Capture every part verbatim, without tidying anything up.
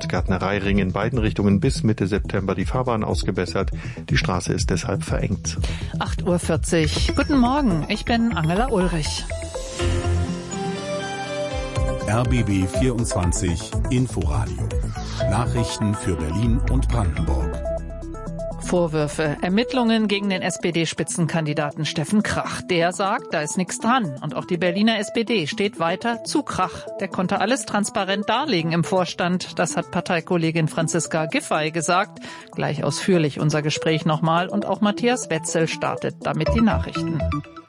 Gärtnereiring in beiden Richtungen bis Mitte September die Fahrbahn ausgebessert. Die Straße ist deshalb verengt. acht Uhr vierzig. Guten Morgen, ich bin Angela Ulrich. R B B vierundzwanzig Inforadio. Nachrichten für Berlin und Brandenburg. Vorwürfe, Ermittlungen gegen den S P D-Spitzenkandidaten Steffen Krach. Der sagt, da ist nichts dran. Und auch die Berliner S P D steht weiter zu Krach. Der konnte alles transparent darlegen im Vorstand. Das hat Parteikollegin Franziska Giffey gesagt. Gleich ausführlich unser Gespräch nochmal. Und auch Matthias Wetzel startet damit die Nachrichten.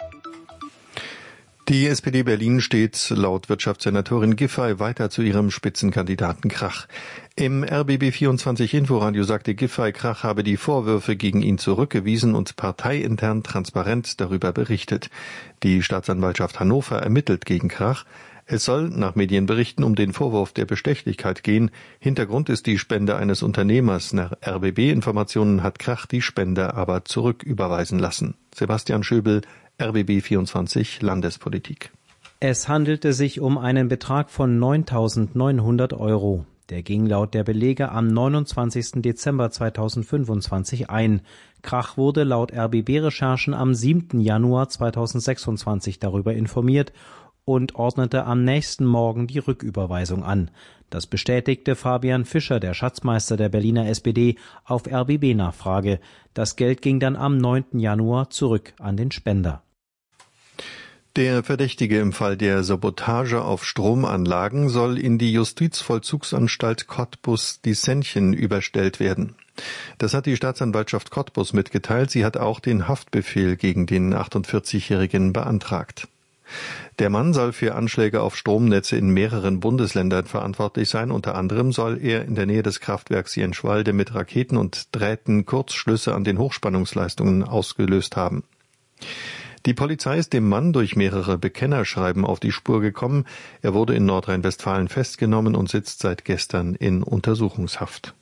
Die S P D Berlin steht laut Wirtschaftssenatorin Giffey weiter zu ihrem Spitzenkandidaten Krach. Im R B B vierundzwanzig Inforadio sagte Giffey, Krach habe die Vorwürfe gegen ihn zurückgewiesen und parteiintern transparent darüber berichtet. Die Staatsanwaltschaft Hannover ermittelt gegen Krach. Es soll nach Medienberichten um den Vorwurf der Bestechlichkeit gehen. Hintergrund ist die Spende eines Unternehmers. Nach R B B-Informationen hat Krach die Spende aber zurücküberweisen lassen. Sebastian Schöbel, R B B vierundzwanzig Landespolitik. Es handelte sich um einen Betrag von neuntausendneunhundert Euro. Der ging laut der Belege am neunundzwanzigsten Dezember zweitausendfünfundzwanzig ein. Krach wurde laut R B B-Recherchen am siebten Januar zweitausendsechsundzwanzig darüber informiert und ordnete am nächsten Morgen die Rücküberweisung an. Das bestätigte Fabian Fischer, der Schatzmeister der Berliner S P D, auf R B B-Nachfrage. Das Geld ging dann am neunten Januar zurück an den Spender. Der Verdächtige im Fall der Sabotage auf Stromanlagen soll in die Justizvollzugsanstalt Cottbus-Dissenchen überstellt werden. Das hat die Staatsanwaltschaft Cottbus mitgeteilt. Sie hat auch den Haftbefehl gegen den achtundvierzigjährigen beantragt. Der Mann soll für Anschläge auf Stromnetze in mehreren Bundesländern verantwortlich sein. Unter anderem soll er in der Nähe des Kraftwerks Jenschwalde mit Raketen und Drähten Kurzschlüsse an den Hochspannungsleistungen ausgelöst haben. Die Polizei ist dem Mann durch mehrere Bekennerschreiben auf die Spur gekommen. Er wurde in Nordrhein-Westfalen festgenommen und sitzt seit gestern in Untersuchungshaft.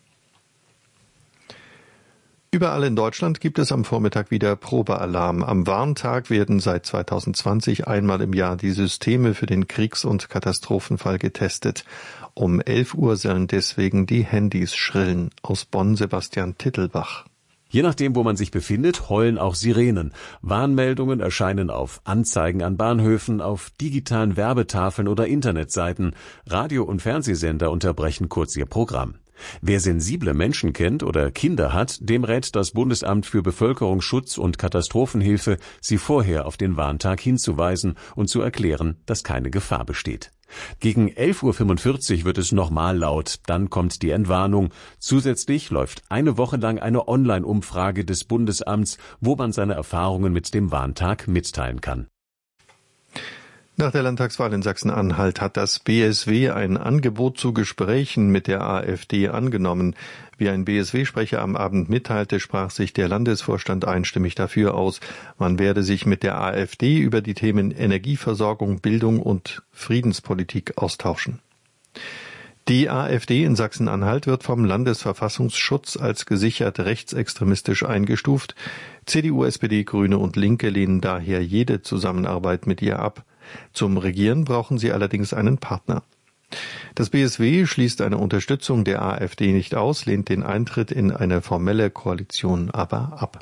Überall in Deutschland gibt es am Vormittag wieder Probealarm. Am Warntag werden seit zweitausendzwanzig einmal im Jahr die Systeme für den Kriegs- und Katastrophenfall getestet. Um elf Uhr sollen deswegen die Handys schrillen. Aus Bonn Sebastian Tittelbach. Je nachdem, wo man sich befindet, heulen auch Sirenen. Warnmeldungen erscheinen auf Anzeigen an Bahnhöfen, auf digitalen Werbetafeln oder Internetseiten. Radio- und Fernsehsender unterbrechen kurz ihr Programm. Wer sensible Menschen kennt oder Kinder hat, dem rät das Bundesamt für Bevölkerungsschutz und Katastrophenhilfe, sie vorher auf den Warntag hinzuweisen und zu erklären, dass keine Gefahr besteht. Gegen elf Uhr fünfundvierzig wird es nochmal laut, dann kommt die Entwarnung. Zusätzlich läuft eine Woche lang eine Online-Umfrage des Bundesamts, wo man seine Erfahrungen mit dem Warntag mitteilen kann. Nach der Landtagswahl in Sachsen-Anhalt hat das B S W ein Angebot zu Gesprächen mit der AfD angenommen. Wie ein B S W-Sprecher am Abend mitteilte, sprach sich der Landesvorstand einstimmig dafür aus. Man werde sich mit der AfD über die Themen Energieversorgung, Bildung und Friedenspolitik austauschen. Die AfD in Sachsen-Anhalt wird vom Landesverfassungsschutz als gesichert rechtsextremistisch eingestuft. C D U, S P D, Grüne und Linke lehnen daher jede Zusammenarbeit mit ihr ab. Zum Regieren brauchen sie allerdings einen Partner. Das B S W schließt eine Unterstützung der AfD nicht aus, lehnt den Eintritt in eine formelle Koalition aber ab.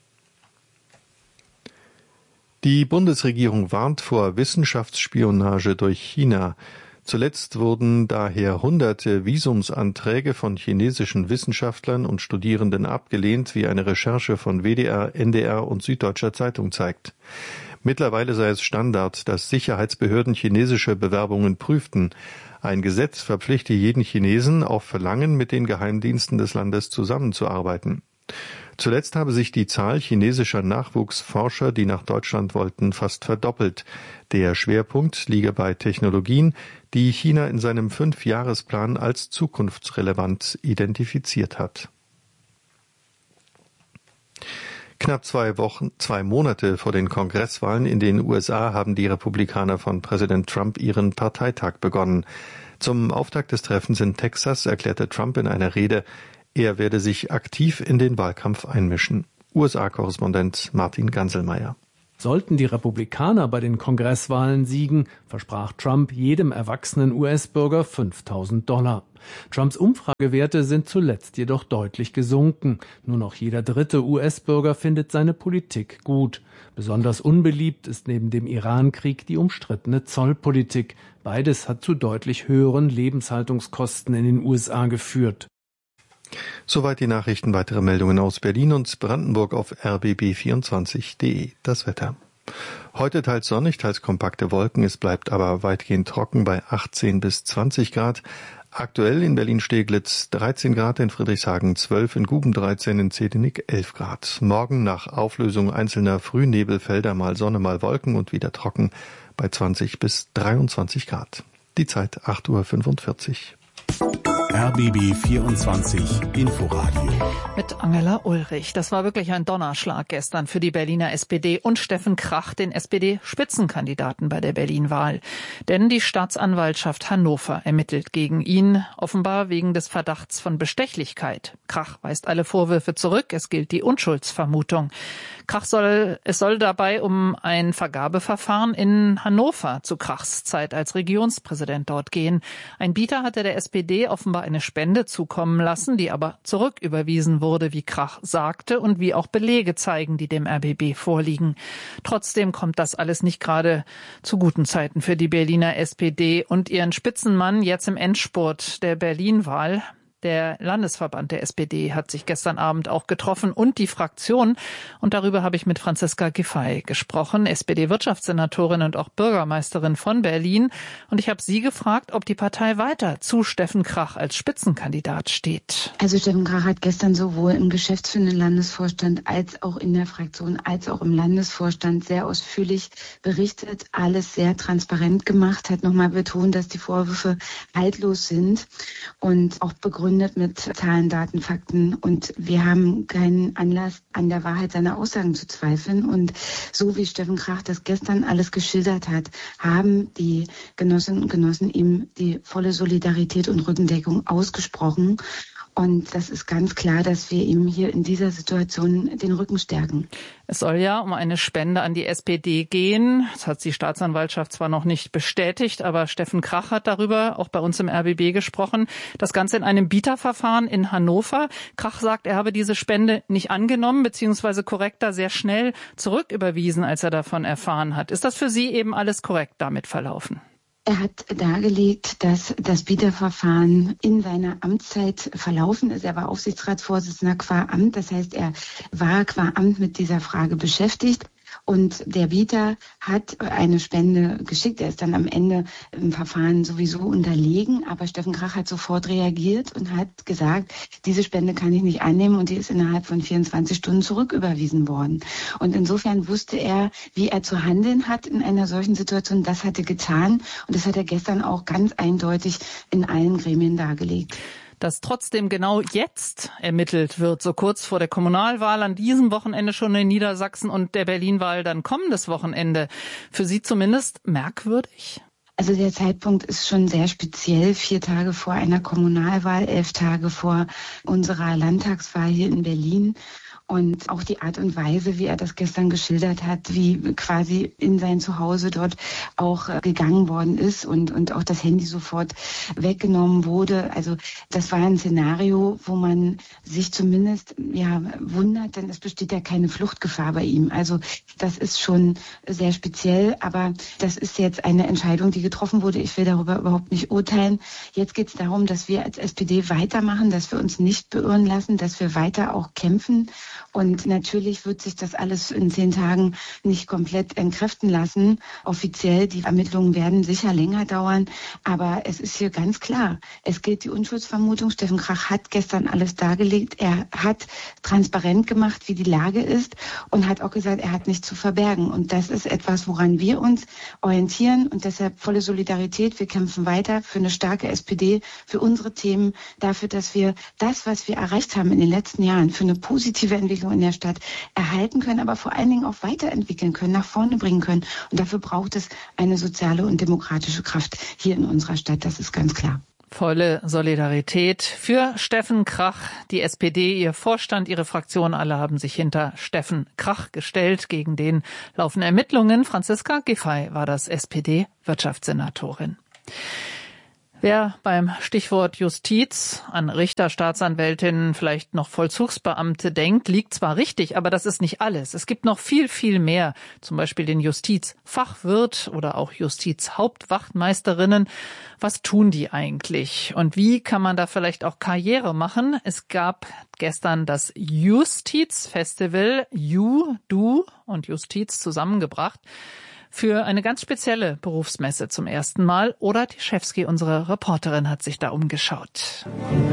Die Bundesregierung warnt vor Wissenschaftsspionage durch China. Zuletzt wurden daher hunderte Visumsanträge von chinesischen Wissenschaftlern und Studierenden abgelehnt, wie eine Recherche von W D R, N D R und Süddeutscher Zeitung zeigt. Mittlerweile sei es Standard, dass Sicherheitsbehörden chinesische Bewerbungen prüften. Ein Gesetz verpflichte jeden Chinesen, auf Verlangen mit den Geheimdiensten des Landes zusammenzuarbeiten. Zuletzt habe sich die Zahl chinesischer Nachwuchsforscher, die nach Deutschland wollten, fast verdoppelt. Der Schwerpunkt liege bei Technologien, die China in seinem Fünfjahresplan als zukunftsrelevant identifiziert hat. Knapp zwei Wochen, zwei Monate vor den Kongresswahlen in den U S A haben die Republikaner von Präsident Trump ihren Parteitag begonnen. Zum Auftakt des Treffens in Texas erklärte Trump in einer Rede, er werde sich aktiv in den Wahlkampf einmischen. U S A-Korrespondent Martin Ganselmeier. Sollten die Republikaner bei den Kongresswahlen siegen, versprach Trump jedem erwachsenen U S-Bürger fünftausend Dollar. Trumps Umfragewerte sind zuletzt jedoch deutlich gesunken. Nur noch jeder dritte U S-Bürger findet seine Politik gut. Besonders unbeliebt ist neben dem Iran-Krieg die umstrittene Zollpolitik. Beides hat zu deutlich höheren Lebenshaltungskosten in den U S A geführt. Soweit die Nachrichten. Weitere Meldungen aus Berlin und Brandenburg auf r b b vierundzwanzig punkt de. Das Wetter. Heute teils sonnig, teils kompakte Wolken. Es bleibt aber weitgehend trocken bei achtzehn bis zwanzig Grad. Aktuell in Berlin-Steglitz dreizehn Grad, in Friedrichshagen zwölf, in Guben dreizehn, in Zehdenick elf Grad. Morgen nach Auflösung einzelner Frühnebelfelder mal Sonne, mal Wolken und wieder trocken bei zwanzig bis dreiundzwanzig Grad. Die Zeit acht Uhr fünfundvierzig. R B B vierundzwanzig Inforadio. Mit Angela Ulrich. Das war wirklich ein Donnerschlag gestern für die Berliner S P D und Steffen Krach, den S P D-Spitzenkandidaten bei der Berlin-Wahl. Denn die Staatsanwaltschaft Hannover ermittelt gegen ihn, offenbar wegen des Verdachts von Bestechlichkeit. Krach weist alle Vorwürfe zurück. Es gilt die Unschuldsvermutung. Krach soll, es soll dabei um ein Vergabeverfahren in Hannover zu Krachs Zeit als Regionspräsident dort gehen. Ein Bieter hatte der S P D offenbar eine Spende zukommen lassen, die aber zurücküberwiesen wurde, wie Krach sagte und wie auch Belege zeigen, die dem R B B vorliegen. Trotzdem kommt das alles nicht gerade zu guten Zeiten für die Berliner S P D und ihren Spitzenmann jetzt im Endspurt der Berlin-Wahl. Der Landesverband der S P D hat sich gestern Abend auch getroffen und die Fraktion. Und darüber habe ich mit Franziska Giffey gesprochen, S P D-Wirtschaftssenatorin und auch Bürgermeisterin von Berlin. Und ich habe sie gefragt, ob die Partei weiter zu Steffen Krach als Spitzenkandidat steht. Also Steffen Krach hat gestern sowohl im geschäftsführenden Landesvorstand als auch in der Fraktion als auch im Landesvorstand sehr ausführlich berichtet, alles sehr transparent gemacht, hat nochmal betont, dass die Vorwürfe haltlos sind und auch begründet mit Zahlen, Daten, Fakten, und wir haben keinen Anlass, an der Wahrheit seiner Aussagen zu zweifeln. Und so wie Steffen Krach das gestern alles geschildert hat, haben die Genossinnen und Genossen ihm die volle Solidarität und Rückendeckung ausgesprochen. Und das ist ganz klar, dass wir ihm hier in dieser Situation den Rücken stärken. Es soll ja um eine Spende an die S P D gehen. Das hat die Staatsanwaltschaft zwar noch nicht bestätigt, aber Steffen Krach hat darüber auch bei uns im R B B gesprochen. Das Ganze in einem Bieterverfahren in Hannover. Krach sagt, er habe diese Spende nicht angenommen, beziehungsweise korrekter sehr schnell zurücküberwiesen, als er davon erfahren hat. Ist das für Sie eben alles korrekt damit verlaufen? Er hat dargelegt, dass das Bieterverfahren in seiner Amtszeit verlaufen ist. Er war Aufsichtsratsvorsitzender qua Amt. Das heißt, er war qua Amt mit dieser Frage beschäftigt. Und der Bieter hat eine Spende geschickt. Er ist dann am Ende im Verfahren sowieso unterlegen. Aber Steffen Krach hat sofort reagiert und hat gesagt, diese Spende kann ich nicht annehmen. Und die ist innerhalb von vierundzwanzig Stunden zurücküberwiesen worden. Und insofern wusste er, wie er zu handeln hat in einer solchen Situation. Das hat er getan. Und das hat er gestern auch ganz eindeutig in allen Gremien dargelegt. Dass trotzdem genau jetzt ermittelt wird, so kurz vor der Kommunalwahl an diesem Wochenende schon in Niedersachsen und der Berlin-Wahl dann kommendes Wochenende. Für Sie zumindest merkwürdig? Also der Zeitpunkt ist schon sehr speziell. Vier Tage vor einer Kommunalwahl, elf Tage vor unserer Landtagswahl hier in Berlin. Und auch die Art und Weise, wie er das gestern geschildert hat, wie quasi in sein Zuhause dort auch gegangen worden ist und, und auch das Handy sofort weggenommen wurde. Also das war ein Szenario, wo man sich zumindest ja wundert, denn es besteht ja keine Fluchtgefahr bei ihm. Also das ist schon sehr speziell, aber das ist jetzt eine Entscheidung, die getroffen wurde. Ich will darüber überhaupt nicht urteilen. Jetzt geht es darum, dass wir als S P D weitermachen, dass wir uns nicht beirren lassen, dass wir weiter auch kämpfen. Und natürlich wird sich das alles in zehn Tagen nicht komplett entkräften lassen. Offiziell, die Ermittlungen werden sicher länger dauern. Aber es ist hier ganz klar, es gilt die Unschuldsvermutung. Steffen Krach hat gestern alles dargelegt. Er hat transparent gemacht, wie die Lage ist und hat auch gesagt, er hat nichts zu verbergen. Und das ist etwas, woran wir uns orientieren. Und deshalb volle Solidarität. Wir kämpfen weiter für eine starke S P D, für unsere Themen, dafür, dass wir das, was wir erreicht haben in den letzten Jahren, für eine positive Entwicklung in der Stadt erhalten können, aber vor allen Dingen auch weiterentwickeln können, nach vorne bringen können. Und dafür braucht es eine soziale und demokratische Kraft hier in unserer Stadt. Das ist ganz klar. Volle Solidarität für Steffen Krach. Die S P D, ihr Vorstand, ihre Fraktion, alle haben sich hinter Steffen Krach gestellt. Gegen den laufen Ermittlungen. Franziska Giffey war das, S P D-Wirtschaftssenatorin. Wer beim Stichwort Justiz an Richter, Staatsanwältinnen, vielleicht noch Vollzugsbeamte denkt, liegt zwar richtig, aber das ist nicht alles. Es gibt noch viel, viel mehr. Zum Beispiel den Justizfachwirt oder auch Justizhauptwachtmeisterinnen. Was tun die eigentlich? Und wie kann man da vielleicht auch Karriere machen? Es gab gestern das Justizfestival, Ju, Du und Justiz zusammengebracht, für eine ganz spezielle Berufsmesse zum ersten Mal. Oda Tischewski, unsere Reporterin, hat sich da umgeschaut.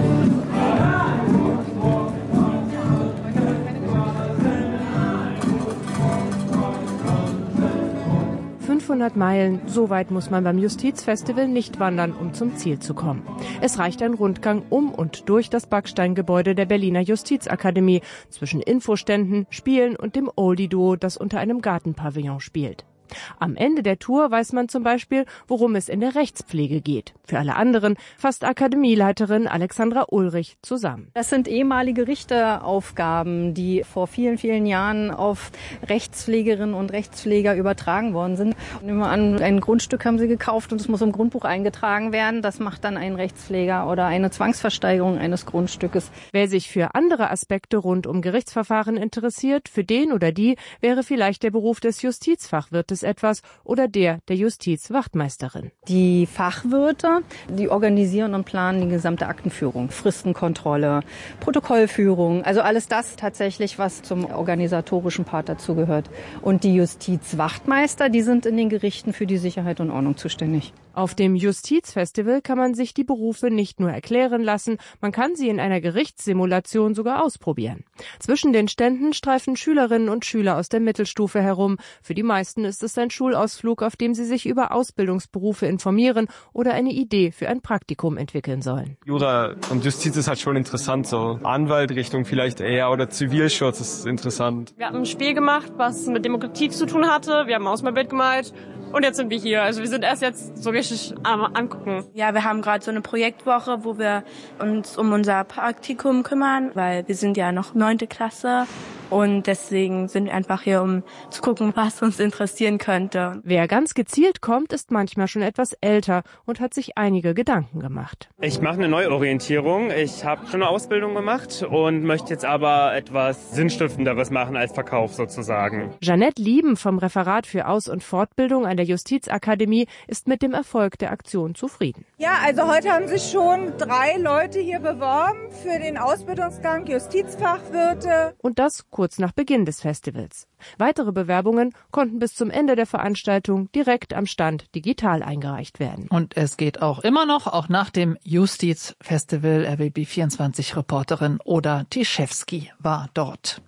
fünfhundert Meilen, so weit muss man beim Justizfestival nicht wandern, um zum Ziel zu kommen. Es reicht ein Rundgang um und durch das Backsteingebäude der Berliner Justizakademie, zwischen Infoständen, Spielen und dem Oldie-Duo, das unter einem Gartenpavillon spielt. Am Ende der Tour weiß man zum Beispiel, worum es in der Rechtspflege geht. Für alle anderen fasst Akademieleiterin Alexandra Ulrich zusammen. Das sind ehemalige Richteraufgaben, die vor vielen, vielen Jahren auf Rechtspflegerinnen und Rechtspfleger übertragen worden sind. Nehmen wir an, ein Grundstück haben sie gekauft und es muss im Grundbuch eingetragen werden. Das macht dann ein Rechtspfleger oder eine Zwangsversteigerung eines Grundstückes. Wer sich für andere Aspekte rund um Gerichtsverfahren interessiert, für den oder die wäre vielleicht der Beruf des Justizfachwirtes etwas oder der der Justizwachtmeisterin. Die Fachwirte, die organisieren und planen die gesamte Aktenführung, Fristenkontrolle, Protokollführung, also alles das tatsächlich, was zum organisatorischen Part dazugehört. Und die Justizwachtmeister, die sind in den Gerichten für die Sicherheit und Ordnung zuständig. Auf dem Justizfestival kann man sich die Berufe nicht nur erklären lassen, man kann sie in einer Gerichtssimulation sogar ausprobieren. Zwischen den Ständen streifen Schülerinnen und Schüler aus der Mittelstufe herum. Für die meisten ist es ein Schulausflug, auf dem sie sich über Ausbildungsberufe informieren oder eine Idee für ein Praktikum entwickeln sollen. Jura und Justiz ist halt schon interessant, so Anwaltrichtung vielleicht eher oder Zivilschutz ist interessant. Wir haben ein Spiel gemacht, was mit Demokratie zu tun hatte. Wir haben ein Ausmalbild gemalt. Und jetzt sind wir hier. Also wir sind erst jetzt so richtig am Angucken. Ja, wir haben gerade so eine Projektwoche, wo wir uns um unser Praktikum kümmern, weil wir sind ja noch neunte Klasse. Und deswegen sind wir einfach hier, um zu gucken, was uns interessieren könnte. Wer ganz gezielt kommt, ist manchmal schon etwas älter und hat sich einige Gedanken gemacht. Ich mache eine Neuorientierung. Ich habe schon eine Ausbildung gemacht und möchte jetzt aber etwas Sinnstiftenderes machen als Verkauf sozusagen. Jeanette Lieben vom Referat für Aus- und Fortbildung an der Justizakademie ist mit dem Erfolg der Aktion zufrieden. Ja, also heute haben sich schon drei Leute hier beworben für den Ausbildungsgang Justizfachwirte. Und das kurz nach Beginn des Festivals. Weitere Bewerbungen konnten bis zum Ende der Veranstaltung direkt am Stand digital eingereicht werden. Und es geht auch immer noch, auch nach dem Justizfestival. R B B vierundzwanzig-Reporterin Oda Tischewski war dort.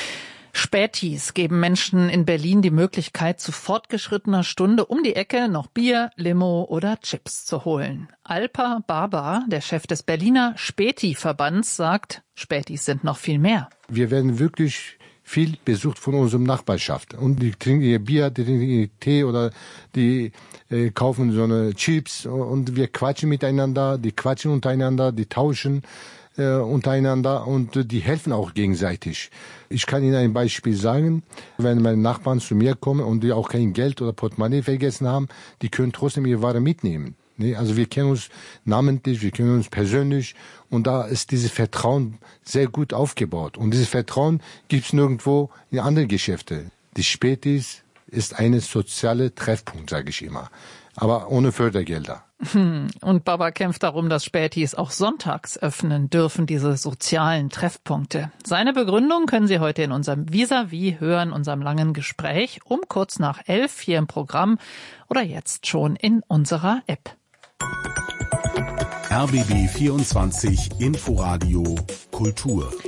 Spätis geben Menschen in Berlin die Möglichkeit, zu fortgeschrittener Stunde um die Ecke noch Bier, Limo oder Chips zu holen. Alper Baba, der Chef des Berliner Späti-Verbands, sagt, Spätis sind noch viel mehr. Wir werden wirklich viel besucht von unserer Nachbarschaft. Und die trinken ihr Bier, die trinken ihr Tee oder die äh, kaufen so eine Chips und wir quatschen miteinander, die quatschen untereinander, die tauschen äh, untereinander und äh, die helfen auch gegenseitig. Ich kann Ihnen ein Beispiel sagen, wenn meine Nachbarn zu mir kommen und die auch kein Geld oder Portemonnaie vergessen haben, die können trotzdem ihre Ware mitnehmen. Nee, also wir kennen uns namentlich, wir kennen uns persönlich und da ist dieses Vertrauen sehr gut aufgebaut. Und dieses Vertrauen gibt es nirgendwo in anderen Geschäften. Die Spätis ist eine soziale Treffpunkt, sage ich immer, aber ohne Fördergelder. Und Baba kämpft darum, dass Spätis auch sonntags öffnen dürfen, diese sozialen Treffpunkte. Seine Begründung können Sie heute in unserem Vis-à-vis hören, unserem langen Gespräch, um kurz nach elf hier im Programm oder jetzt schon in unserer App. R B B vierundzwanzig Inforadio Kultur.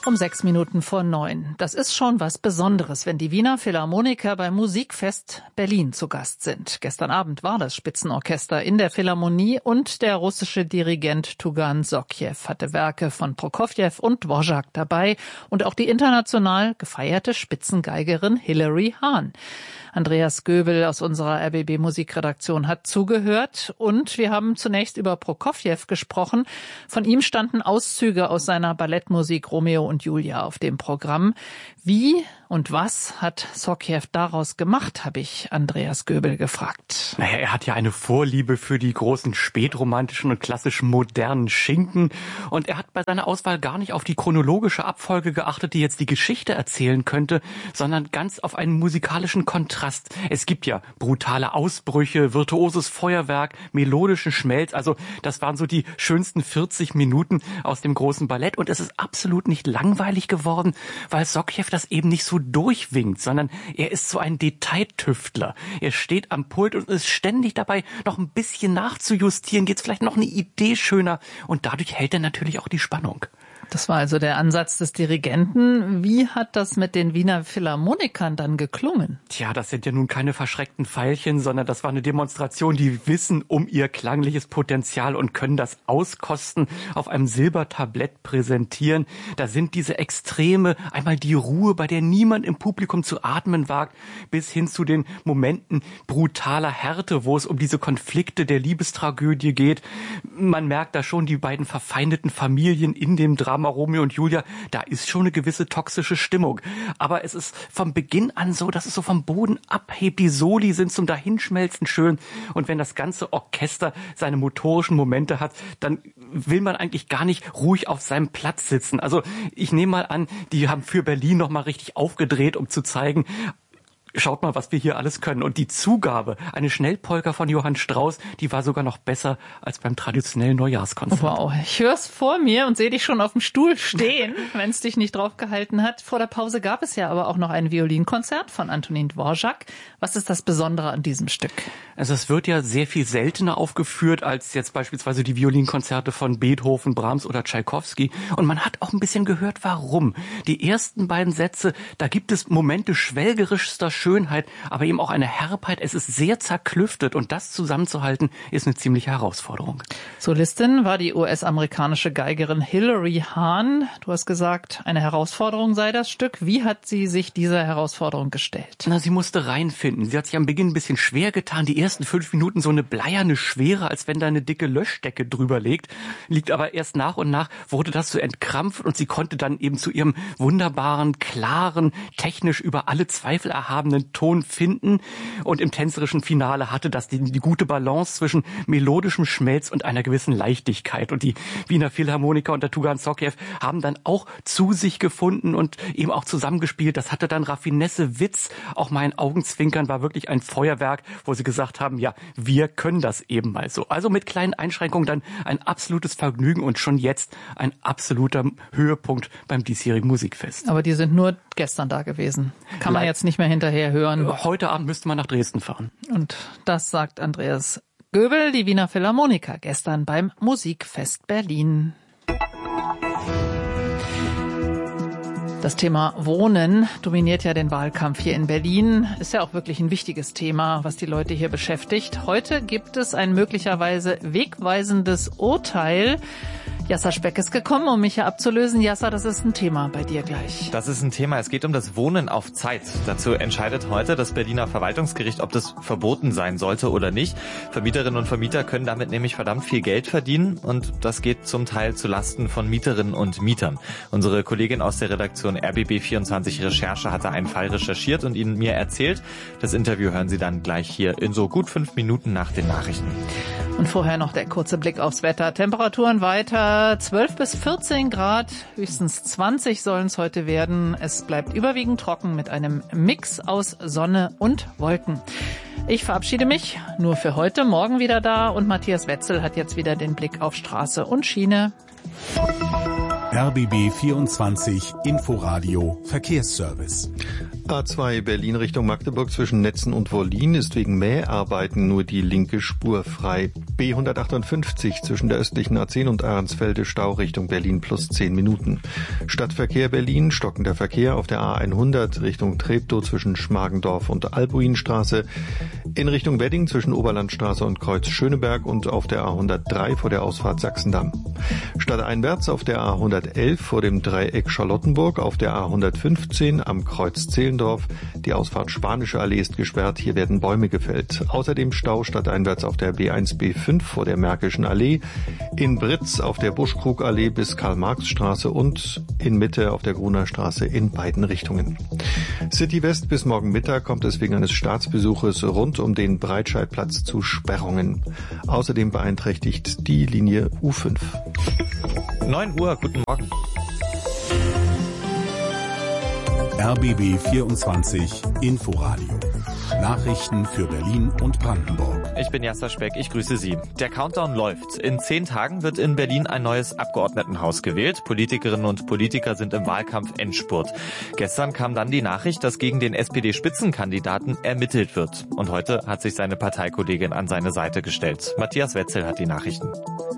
Um sechs Minuten vor neun. Das ist schon was Besonderes, wenn die Wiener Philharmoniker beim Musikfest Berlin zu Gast sind. Gestern Abend war das Spitzenorchester in der Philharmonie und der russische Dirigent Tugan Sokjew hatte Werke von Prokofjew und Dvorak dabei und auch die international gefeierte Spitzengeigerin Hilary Hahn. Andreas Göbel aus unserer R B B Musikredaktion hat zugehört und wir haben zunächst über Prokofjew gesprochen. Von ihm standen Auszüge aus seiner Ballettmusik Romeo und Julia auf dem Programm. Wie und was hat Sokjew daraus gemacht, habe ich Andreas Göbel gefragt. Naja, er hat ja eine Vorliebe für die großen spätromantischen und klassischen modernen Schinken und er hat bei seiner Auswahl gar nicht auf die chronologische Abfolge geachtet, die jetzt die Geschichte erzählen könnte, sondern ganz auf einen musikalischen Kontrast. Es gibt ja brutale Ausbrüche, virtuoses Feuerwerk, melodischen Schmelz, also das waren so die schönsten vierzig Minuten aus dem großen Ballett und es ist absolut nicht langweilig geworden, weil Sokjew das eben nicht so durchwinkt, sondern er ist so ein Detailtüftler. Er steht am Pult und ist ständig dabei, noch ein bisschen nachzujustieren, geht's vielleicht noch eine Idee schöner und dadurch hält er natürlich auch die Spannung. Das war also der Ansatz des Dirigenten. Wie hat das mit den Wiener Philharmonikern dann geklungen? Tja, das sind ja nun keine verschreckten Veilchen, sondern das war eine Demonstration, die wissen um ihr klangliches Potenzial und können das auskosten, auf einem Silbertablett präsentieren. Da sind diese Extreme, einmal die Ruhe, bei der niemand im Publikum zu atmen wagt, bis hin zu den Momenten brutaler Härte, wo es um diese Konflikte der Liebestragödie geht. Man merkt da schon die beiden verfeindeten Familien in dem Drama Romeo und Julia, da ist schon eine gewisse toxische Stimmung. Aber es ist vom Beginn an so, dass es so vom Boden abhebt. Die Soli sind zum Dahinschmelzen schön. Und wenn das ganze Orchester seine motorischen Momente hat, dann will man eigentlich gar nicht ruhig auf seinem Platz sitzen. Also ich nehme mal an, die haben für Berlin noch mal richtig aufgedreht, um zu zeigen, schaut mal, was wir hier alles können. Und die Zugabe, eine Schnellpolka von Johann Strauss, die war sogar noch besser als beim traditionellen Neujahrskonzert. Wow, ich höre es vor mir und sehe dich schon auf dem Stuhl stehen, wenn es dich nicht drauf gehalten hat. Vor der Pause gab es ja aber auch noch ein Violinkonzert von Antonin Dvorak. Was ist das Besondere an diesem Stück? Also es wird ja sehr viel seltener aufgeführt als jetzt beispielsweise die Violinkonzerte von Beethoven, Brahms oder Tschaikowski. Und man hat auch ein bisschen gehört, warum. Die ersten beiden Sätze, da gibt es Momente schwelgerischster Schönheit, aber eben auch eine Herbheit. Es ist sehr zerklüftet und das zusammenzuhalten ist eine ziemliche Herausforderung. Solistin war die U S-amerikanische Geigerin Hilary Hahn. Du hast gesagt, eine Herausforderung sei das Stück. Wie hat sie sich dieser Herausforderung gestellt? Na, sie musste reinfinden. Sie hat sich am Beginn ein bisschen schwer getan. Die ersten fünf Minuten so eine bleierne Schwere, als wenn da eine dicke Löschdecke drüber liegt. Liegt aber erst nach und nach wurde das so entkrampft und sie konnte dann eben zu ihrem wunderbaren, klaren, technisch über alle Zweifel erhabenen Ton finden und im tänzerischen Finale hatte das die, die gute Balance zwischen melodischem Schmelz und einer gewissen Leichtigkeit und die Wiener Philharmoniker und der Tugan Sokjew haben dann auch zu sich gefunden und eben auch zusammengespielt. Das hatte dann Raffinesse, Witz, auch mein Augenzwinkern war wirklich ein Feuerwerk, wo sie gesagt haben, ja, wir können das eben mal so. Also mit kleinen Einschränkungen dann ein absolutes Vergnügen und schon jetzt ein absoluter Höhepunkt beim diesjährigen Musikfest. Aber die sind nur gestern da gewesen. Kann man jetzt nicht mehr hinterher hören. Heute Abend müsste man nach Dresden fahren. Und das sagt Andreas Göbel, die Wiener Philharmoniker, gestern beim Musikfest Berlin. Das Thema Wohnen dominiert ja den Wahlkampf hier in Berlin. Ist ja auch wirklich ein wichtiges Thema, was die Leute hier beschäftigt. Heute gibt es ein möglicherweise wegweisendes Urteil. Yasser Speck ist gekommen, um mich hier abzulösen. Yasser, das ist ein Thema bei dir gleich. Das ist ein Thema. Es geht um das Wohnen auf Zeit. Dazu entscheidet heute das Berliner Verwaltungsgericht, ob das verboten sein sollte oder nicht. Vermieterinnen und Vermieter können damit nämlich verdammt viel Geld verdienen und das geht zum Teil zu Lasten von Mieterinnen und Mietern. Unsere Kollegin aus der Redaktion R B B vierundzwanzig Recherche hatte einen Fall recherchiert und Ihnen mir erzählt. Das Interview hören Sie dann gleich hier in so gut fünf Minuten nach den Nachrichten. Und vorher noch der kurze Blick aufs Wetter. Temperaturen weiter zwölf bis vierzehn Grad, höchstens zwanzig sollen es heute werden. Es bleibt überwiegend trocken mit einem Mix aus Sonne und Wolken. Ich verabschiede mich, nur für heute, morgen wieder da und Matthias Wetzel hat jetzt wieder den Blick auf Straße und Schiene. R B B vierundzwanzig Inforadio Verkehrsservice. A zwei Berlin Richtung Magdeburg zwischen Netzen und Wollin ist wegen Mäharbeiten nur die linke Spur frei. B hundertachtundfünfzig zwischen der östlichen A zehn und Ahrensfelde Stau Richtung Berlin plus zehn Minuten. Stadtverkehr Berlin, stockender Verkehr auf der A hundert Richtung Treptow zwischen Schmargendorf und Albuinstraße. In Richtung Wedding zwischen Oberlandstraße und Kreuz Schöneberg und auf der A hundertdrei vor der Ausfahrt Sachsendamm. Stadteinwärts auf der A hundertelf vor dem Dreieck Charlottenburg, auf der A hundertfünfzehn am Kreuz Zehlendorf. Die Ausfahrt Spanische Allee ist gesperrt, hier werden Bäume gefällt. Außerdem Stau stadteinwärts auf der B eins B fünf vor der Märkischen Allee, in Britz auf der Buschkrugallee bis Karl-Marx-Straße und in Mitte auf der Gruner Straße in beiden Richtungen. City West bis morgen Mittag kommt es wegen eines Staatsbesuches rund um den Breitscheidplatz zu Sperrungen. Außerdem beeinträchtigt die Linie U fünf. neun Uhr, guten Morgen. R B B vierundzwanzig Inforadio. Nachrichten für Berlin und Brandenburg. Ich bin Jasper Speck, ich grüße Sie. Der Countdown läuft. In zehn Tagen wird in Berlin ein neues Abgeordnetenhaus gewählt. Politikerinnen und Politiker sind im Wahlkampf Endspurt. Gestern kam dann die Nachricht, dass gegen den S P D-Spitzenkandidaten ermittelt wird. Und heute hat sich seine Parteikollegin an seine Seite gestellt. Matthias Wetzel hat die Nachrichten.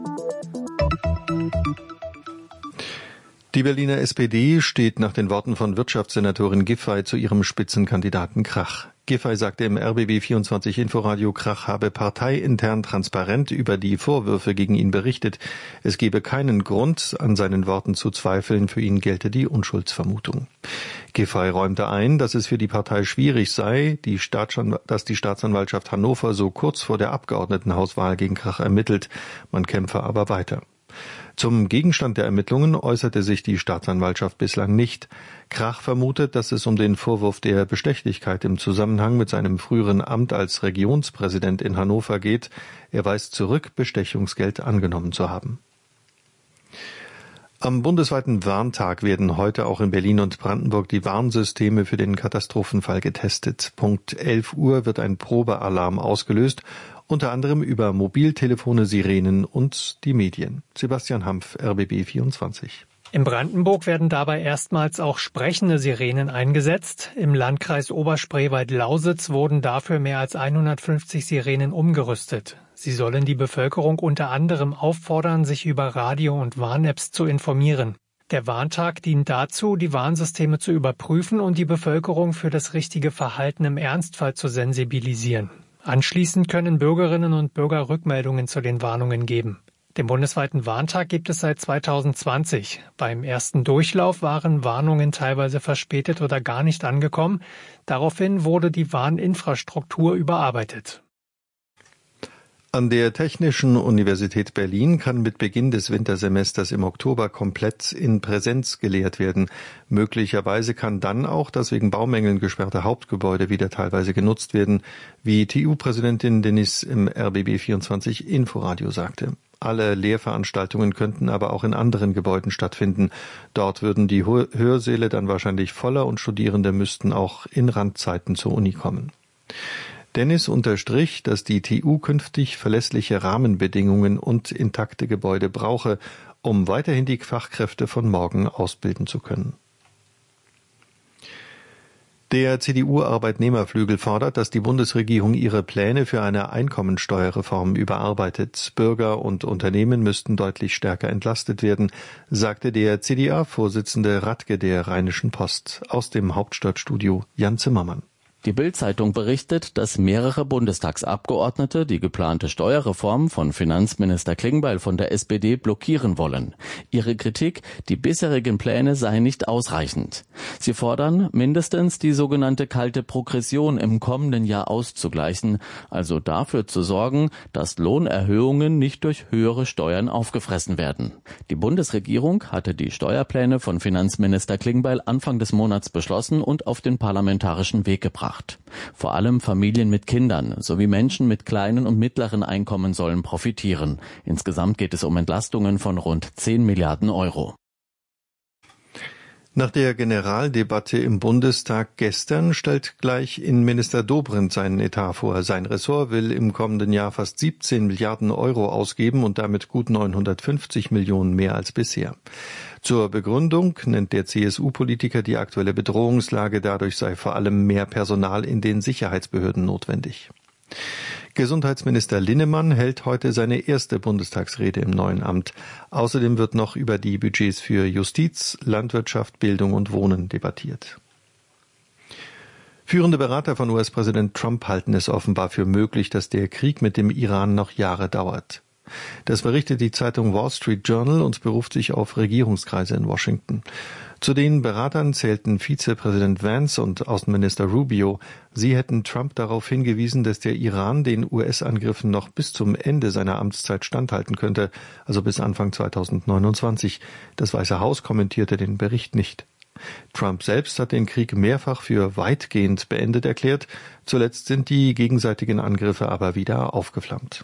Die Berliner S P D steht nach den Worten von Wirtschaftssenatorin Giffey zu ihrem Spitzenkandidaten Krach. Giffey sagte im R B B vierundzwanzig Inforadio, Krach habe parteiintern transparent über die Vorwürfe gegen ihn berichtet. Es gebe keinen Grund, an seinen Worten zu zweifeln. Für ihn gelte die Unschuldsvermutung. Giffey räumte ein, dass es für die Partei schwierig sei, die dass die Staatsanwaltschaft Hannover so kurz vor der Abgeordnetenhauswahl gegen Krach ermittelt. Man kämpfe aber weiter. Zum Gegenstand der Ermittlungen äußerte sich die Staatsanwaltschaft bislang nicht. Krach vermutet, dass es um den Vorwurf der Bestechlichkeit im Zusammenhang mit seinem früheren Amt als Regionspräsident in Hannover geht. Er weist zurück, Bestechungsgeld angenommen zu haben. Am bundesweiten Warntag werden heute auch in Berlin und Brandenburg die Warnsysteme für den Katastrophenfall getestet. Punkt elf Uhr wird ein Probealarm ausgelöst, unter anderem über Mobiltelefone, Sirenen und die Medien. Sebastian Hampf, R B B vierundzwanzig. In Brandenburg werden dabei erstmals auch sprechende Sirenen eingesetzt. Im Landkreis Oberspreewald-Lausitz wurden dafür mehr als hundertfünfzig Sirenen umgerüstet. Sie sollen die Bevölkerung unter anderem auffordern, sich über Radio- und Warn-Apps zu informieren. Der Warntag dient dazu, die Warnsysteme zu überprüfen und die Bevölkerung für das richtige Verhalten im Ernstfall zu sensibilisieren. Anschließend können Bürgerinnen und Bürger Rückmeldungen zu den Warnungen geben. Den bundesweiten Warntag gibt es seit zweitausendzwanzig. Beim ersten Durchlauf waren Warnungen teilweise verspätet oder gar nicht angekommen. Daraufhin wurde die Warninfrastruktur überarbeitet. An der Technischen Universität Berlin kann mit Beginn des Wintersemesters im Oktober komplett in Präsenz gelehrt werden. Möglicherweise kann dann auch das wegen Baumängeln gesperrte Hauptgebäude wieder teilweise genutzt werden, wie T U-Präsidentin Dennis im R B B vierundzwanzig Inforadio sagte. Alle Lehrveranstaltungen könnten aber auch in anderen Gebäuden stattfinden. Dort würden die Hörsäle dann wahrscheinlich voller und Studierende müssten auch in Randzeiten zur Uni kommen. Dennis unterstrich, dass die T U künftig verlässliche Rahmenbedingungen und intakte Gebäude brauche, um weiterhin die Fachkräfte von morgen ausbilden zu können. Der C D U-Arbeitnehmerflügel fordert, dass die Bundesregierung ihre Pläne für eine Einkommensteuerreform überarbeitet. Bürger und Unternehmen müssten deutlich stärker entlastet werden, sagte der C D A-Vorsitzende Radke der Rheinischen Post. Aus dem Hauptstadtstudio Jan Zimmermann. Die Bild-Zeitung berichtet, dass mehrere Bundestagsabgeordnete die geplante Steuerreform von Finanzminister Klingbeil von der S P D blockieren wollen. Ihre Kritik, die bisherigen Pläne seien nicht ausreichend. Sie fordern, mindestens die sogenannte kalte Progression im kommenden Jahr auszugleichen, also dafür zu sorgen, dass Lohnerhöhungen nicht durch höhere Steuern aufgefressen werden. Die Bundesregierung hatte die Steuerpläne von Finanzminister Klingbeil Anfang des Monats beschlossen und auf den parlamentarischen Weg gebracht. Vor allem Familien mit Kindern sowie Menschen mit kleinen und mittleren Einkommen sollen profitieren. Insgesamt geht es um Entlastungen von rund zehn Milliarden Euro. Nach der Generaldebatte im Bundestag gestern stellt gleich Innenminister Dobrindt seinen Etat vor. Sein Ressort will im kommenden Jahr fast siebzehn Milliarden Euro ausgeben und damit gut neunhundertfünfzig Millionen mehr als bisher. Zur Begründung nennt der C S U-Politiker die aktuelle Bedrohungslage, dadurch sei vor allem mehr Personal in den Sicherheitsbehörden notwendig. Gesundheitsminister Linnemann hält heute seine erste Bundestagsrede im neuen Amt. Außerdem wird noch über die Budgets für Justiz, Landwirtschaft, Bildung und Wohnen debattiert. Führende Berater von U S-Präsident Trump halten es offenbar für möglich, dass der Krieg mit dem Iran noch Jahre dauert. Das berichtet die Zeitung Wall Street Journal und beruft sich auf Regierungskreise in Washington. Zu den Beratern zählten Vizepräsident Vance und Außenminister Rubio. Sie hätten Trump darauf hingewiesen, dass der Iran den U S-Angriffen noch bis zum Ende seiner Amtszeit standhalten könnte, also bis Anfang zweitausendneunundzwanzig. Das Weiße Haus kommentierte den Bericht nicht. Trump selbst hat den Krieg mehrfach für weitgehend beendet erklärt. Zuletzt sind die gegenseitigen Angriffe aber wieder aufgeflammt.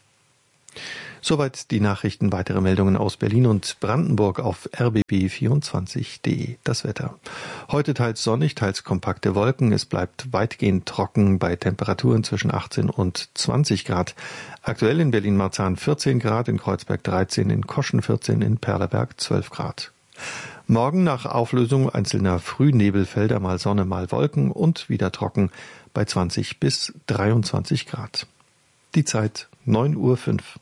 Soweit die Nachrichten. Weitere Meldungen aus Berlin und Brandenburg auf r b b vierundzwanzig punkt d e. Das Wetter. Heute teils sonnig, teils kompakte Wolken. Es bleibt weitgehend trocken bei Temperaturen zwischen achtzehn und zwanzig Grad. Aktuell in Berlin-Marzahn vierzehn Grad, in Kreuzberg dreizehn, in Koschen vierzehn, in Perleberg zwölf Grad. Morgen nach Auflösung einzelner Frühnebelfelder mal Sonne, mal Wolken und wieder trocken bei zwanzig bis dreiundzwanzig Grad. Die Zeit neun Uhr fünf.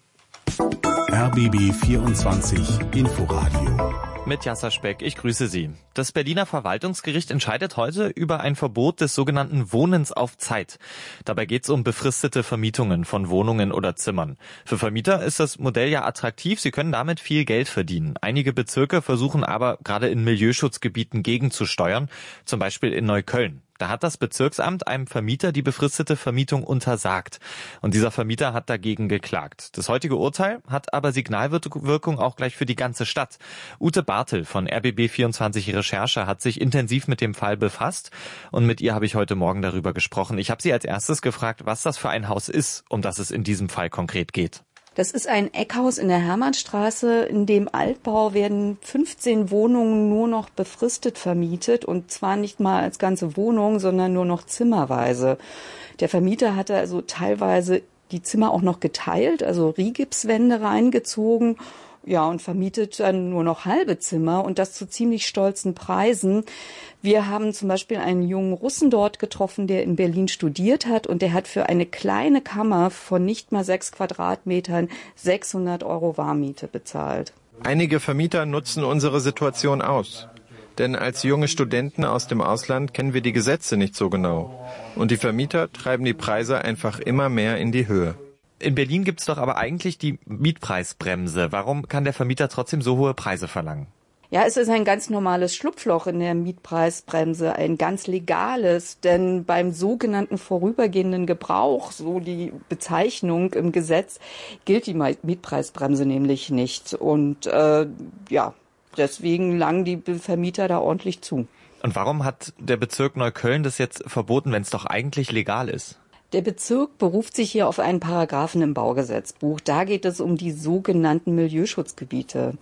R B B vierundzwanzig Inforadio. Mit Jasser Speck, ich grüße Sie. Das Berliner Verwaltungsgericht entscheidet heute über ein Verbot des sogenannten Wohnens auf Zeit. Dabei geht es um befristete Vermietungen von Wohnungen oder Zimmern. Für Vermieter ist das Modell ja attraktiv, sie können damit viel Geld verdienen. Einige Bezirke versuchen aber gerade in Milieuschutzgebieten gegenzusteuern, zum Beispiel in Neukölln. Da hat das Bezirksamt einem Vermieter die befristete Vermietung untersagt. Und dieser Vermieter hat dagegen geklagt. Das heutige Urteil hat aber Signalwirkung auch gleich für die ganze Stadt. Ute Bartel von R B B vierundzwanzig Recherche hat sich intensiv mit dem Fall befasst. Und mit ihr habe ich heute Morgen darüber gesprochen. Ich habe sie als erstes gefragt, was das für ein Haus ist, um das es in diesem Fall konkret geht. Das ist ein Eckhaus in der Hermannstraße. In dem Altbau werden fünfzehn Wohnungen nur noch befristet vermietet und zwar nicht mal als ganze Wohnung, sondern nur noch zimmerweise. Der Vermieter hatte also teilweise die Zimmer auch noch geteilt, also Rigipswände reingezogen. Ja, und vermietet dann nur noch halbe Zimmer und das zu ziemlich stolzen Preisen. Wir haben zum Beispiel einen jungen Russen dort getroffen, der in Berlin studiert hat und der hat für eine kleine Kammer von nicht mal sechs Quadratmetern sechshundert Euro Warmmiete bezahlt. Einige Vermieter nutzen unsere Situation aus. Denn als junge Studenten aus dem Ausland kennen wir die Gesetze nicht so genau. Und die Vermieter treiben die Preise einfach immer mehr in die Höhe. In Berlin gibt es doch aber eigentlich die Mietpreisbremse. Warum kann der Vermieter trotzdem so hohe Preise verlangen? Ja, es ist ein ganz normales Schlupfloch in der Mietpreisbremse, ein ganz legales, denn beim sogenannten vorübergehenden Gebrauch, so die Bezeichnung im Gesetz, gilt die Mietpreisbremse nämlich nicht. Und äh, ja, deswegen langen die Vermieter da ordentlich zu. Und warum hat der Bezirk Neukölln das jetzt verboten, wenn es doch eigentlich legal ist? Der Bezirk beruft sich hier auf einen Paragraphen im Baugesetzbuch. Da geht es um die sogenannten Milieuschutzgebiete.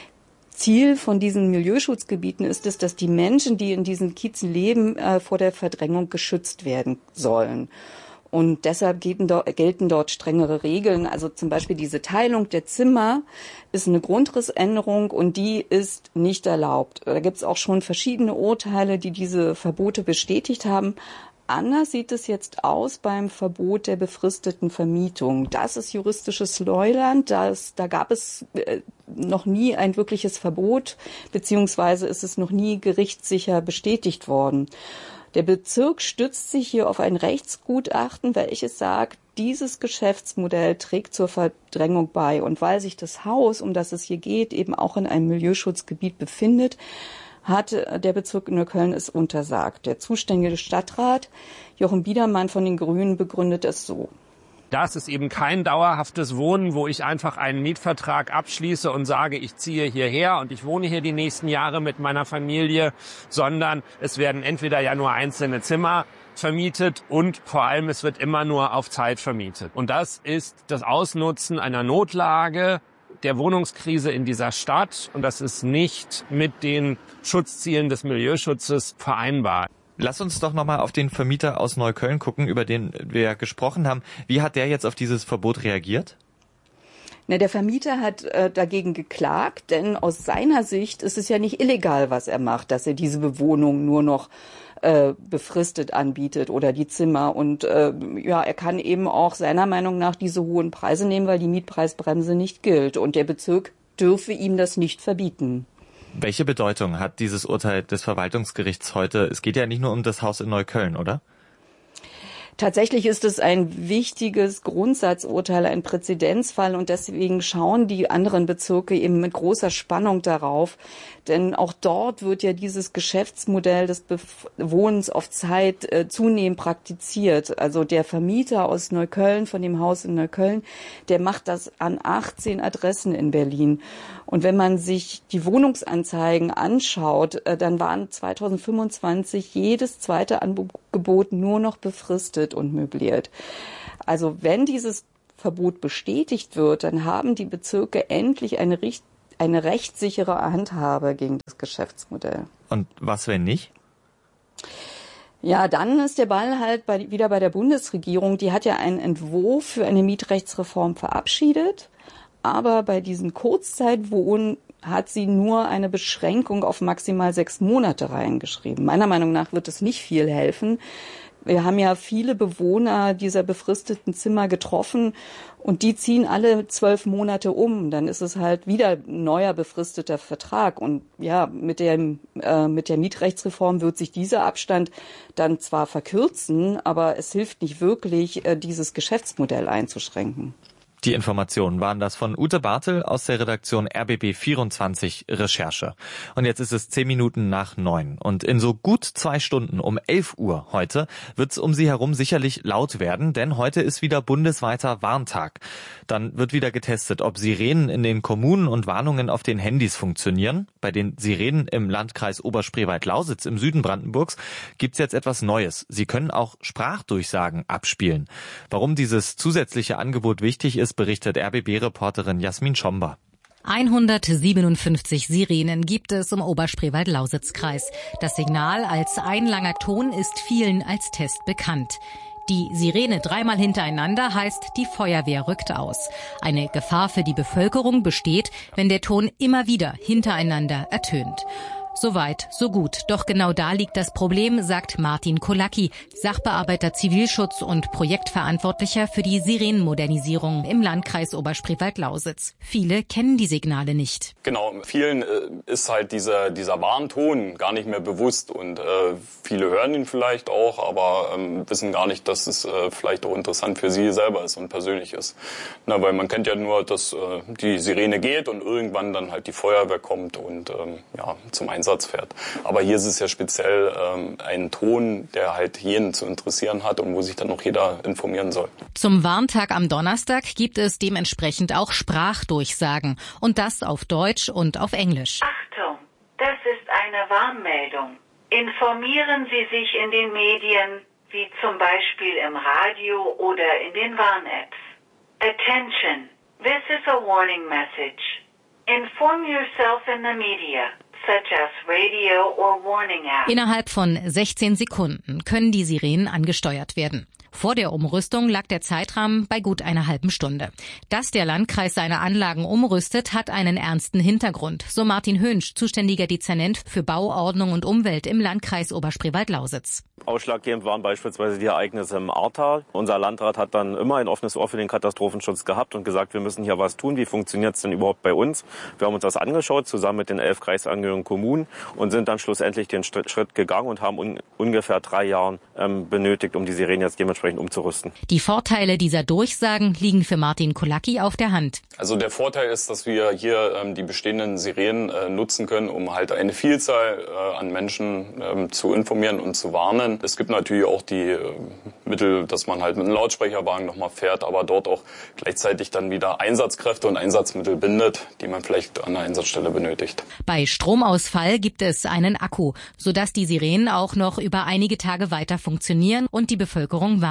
Ziel von diesen Milieuschutzgebieten ist es, dass die Menschen, die in diesen Kiezen leben, äh, vor der Verdrängung geschützt werden sollen. Und deshalb gelten dort, gelten dort strengere Regeln. Also zum Beispiel diese Teilung der Zimmer ist eine Grundrissänderung und die ist nicht erlaubt. Da gibt es auch schon verschiedene Urteile, die diese Verbote bestätigt haben. Anders sieht es jetzt aus beim Verbot der befristeten Vermietung. Das ist juristisches Neuland. Das, da gab es äh, noch nie ein wirkliches Verbot, beziehungsweise ist es noch nie gerichtssicher bestätigt worden. Der Bezirk stützt sich hier auf ein Rechtsgutachten, welches sagt, dieses Geschäftsmodell trägt zur Verdrängung bei. Und weil sich das Haus, um das es hier geht, eben auch in einem Milieuschutzgebiet befindet, hat der Bezirk Neukölln es untersagt. Der zuständige Stadtrat, Jochen Biedermann von den Grünen, begründet es so. Das ist eben kein dauerhaftes Wohnen, wo ich einfach einen Mietvertrag abschließe und sage, ich ziehe hierher und ich wohne hier die nächsten Jahre mit meiner Familie, sondern es werden entweder ja nur einzelne Zimmer vermietet und vor allem es wird immer nur auf Zeit vermietet. Und das ist das Ausnutzen einer Notlage der Wohnungskrise in dieser Stadt und das ist nicht mit den Schutzzielen des Milieuschutzes vereinbar. Lass uns doch nochmal auf den Vermieter aus Neukölln gucken, über den wir gesprochen haben. Wie hat der jetzt auf dieses Verbot reagiert? Na, der Vermieter hat äh, dagegen geklagt, denn aus seiner Sicht ist es ja nicht illegal, was er macht, dass er diese Bewohnung nur noch äh, befristet anbietet oder die Zimmer. Und äh, ja, er kann eben auch seiner Meinung nach diese hohen Preise nehmen, weil die Mietpreisbremse nicht gilt. Und der Bezirk dürfe ihm das nicht verbieten. Welche Bedeutung hat dieses Urteil des Verwaltungsgerichts heute? Es geht ja nicht nur um das Haus in Neukölln, oder? Tatsächlich ist es ein wichtiges Grundsatzurteil, ein Präzedenzfall und deswegen schauen die anderen Bezirke eben mit großer Spannung darauf. Denn auch dort wird ja dieses Geschäftsmodell des Wohnens auf Zeit äh, zunehmend praktiziert. Also der Vermieter aus Neukölln, von dem Haus in Neukölln, der macht das an achtzehn Adressen in Berlin. Und wenn man sich die Wohnungsanzeigen anschaut, äh, dann waren zweitausendfünfundzwanzig jedes zweite Angebot nur noch befristet und möbliert. Also wenn dieses Verbot bestätigt wird, dann haben die Bezirke endlich eine Richt- eine rechtssichere Handhabe gegen das Geschäftsmodell. Und was, wenn nicht? Ja, dann ist der Ball halt bei, wieder bei der Bundesregierung. Die hat ja einen Entwurf für eine Mietrechtsreform verabschiedet. Aber bei diesen Kurzzeitwohnen hat sie nur eine Beschränkung auf maximal sechs Monate reingeschrieben. Meiner Meinung nach wird es nicht viel helfen. Wir haben ja viele Bewohner dieser befristeten Zimmer getroffen und die ziehen alle zwölf Monate um. Dann ist es halt wieder ein neuer befristeter Vertrag. Und ja, mit der, äh, mit der Mietrechtsreform wird sich dieser Abstand dann zwar verkürzen, aber es hilft nicht wirklich, äh, dieses Geschäftsmodell einzuschränken. Die Informationen waren das von Ute Bartel aus der Redaktion R B B vierundzwanzig Recherche. Und jetzt ist es zehn Minuten nach neun. Und in so gut zwei Stunden um elf Uhr heute wird es um Sie herum sicherlich laut werden, denn heute ist wieder bundesweiter Warntag. Dann wird wieder getestet, ob Sirenen in den Kommunen und Warnungen auf den Handys funktionieren. Bei den Sirenen im Landkreis Oberspreewald-Lausitz im Süden Brandenburgs gibt's jetzt etwas Neues. Sie können auch Sprachdurchsagen abspielen. Warum dieses zusätzliche Angebot wichtig ist, berichtet R B B-Reporterin Jasmin Schomba. hundertsiebenundfünfzig Sirenen gibt es im Oberspreewald-Lausitz-Kreis. Das Signal als ein langer Ton ist vielen als Test bekannt. Die Sirene dreimal hintereinander heißt, die Feuerwehr rückt aus. Eine Gefahr für die Bevölkerung besteht, wenn der Ton immer wieder hintereinander ertönt. Soweit, so gut. Doch genau da liegt das Problem, sagt Martin Kolacki, Sachbearbeiter Zivilschutz und Projektverantwortlicher für die Sirenenmodernisierung im Landkreis Oberspreewald-Lausitz. Viele kennen die Signale nicht. Genau, vielen äh, ist halt dieser, dieser Warnton gar nicht mehr bewusst und äh, viele hören ihn vielleicht auch, aber ähm, wissen gar nicht, dass es äh, vielleicht auch interessant für sie selber ist und persönlich ist. Na, weil man kennt ja nur, dass äh, die Sirene geht und irgendwann dann halt die Feuerwehr kommt und ähm, ja, zum Einsatz fährt. Aber hier ist es ja speziell ähm, ein Ton, der halt jeden zu interessieren hat und wo sich dann auch jeder informieren soll. Zum Warntag am Donnerstag gibt es dementsprechend auch Sprachdurchsagen und das auf Deutsch und auf Englisch. Achtung, das ist eine Warnmeldung. Informieren Sie sich in den Medien, wie zum Beispiel im Radio oder in den Warn-Apps. Attention, this is a warning message. Inform yourself in the media. Such as radio or warning apps. Innerhalb von sechzehn Sekunden können die Sirenen angesteuert werden. Vor der Umrüstung lag der Zeitrahmen bei gut einer halben Stunde. Dass der Landkreis seine Anlagen umrüstet, hat einen ernsten Hintergrund, so Martin Hönsch, zuständiger Dezernent für Bau, Ordnung und Umwelt im Landkreis Oberspreewald-Lausitz. Ausschlaggebend waren beispielsweise die Ereignisse im Ahrtal. Unser Landrat hat dann immer ein offenes Ohr für den Katastrophenschutz gehabt und gesagt, wir müssen hier was tun. Wie funktioniert es denn überhaupt bei uns? Wir haben uns das angeschaut, zusammen mit den elf kreisangehörigen Kommunen und sind dann schlussendlich den Schritt gegangen und haben un- ungefähr drei Jahre ähm, benötigt, um die Sirenen jetzt dementsprechend umzurüsten. Die Vorteile dieser Durchsagen liegen für Martin Kolacki auf der Hand. Also der Vorteil ist, dass wir hier ähm, die bestehenden Sirenen äh, nutzen können, um halt eine Vielzahl äh, an Menschen ähm, zu informieren und zu warnen. Es gibt natürlich auch die äh, Mittel, dass man halt mit einem Lautsprecherwagen nochmal fährt, aber dort auch gleichzeitig dann wieder Einsatzkräfte und Einsatzmittel bindet, die man vielleicht an der Einsatzstelle benötigt. Bei Stromausfall gibt es einen Akku, sodass die Sirenen auch noch über einige Tage weiter funktionieren und die Bevölkerung warnen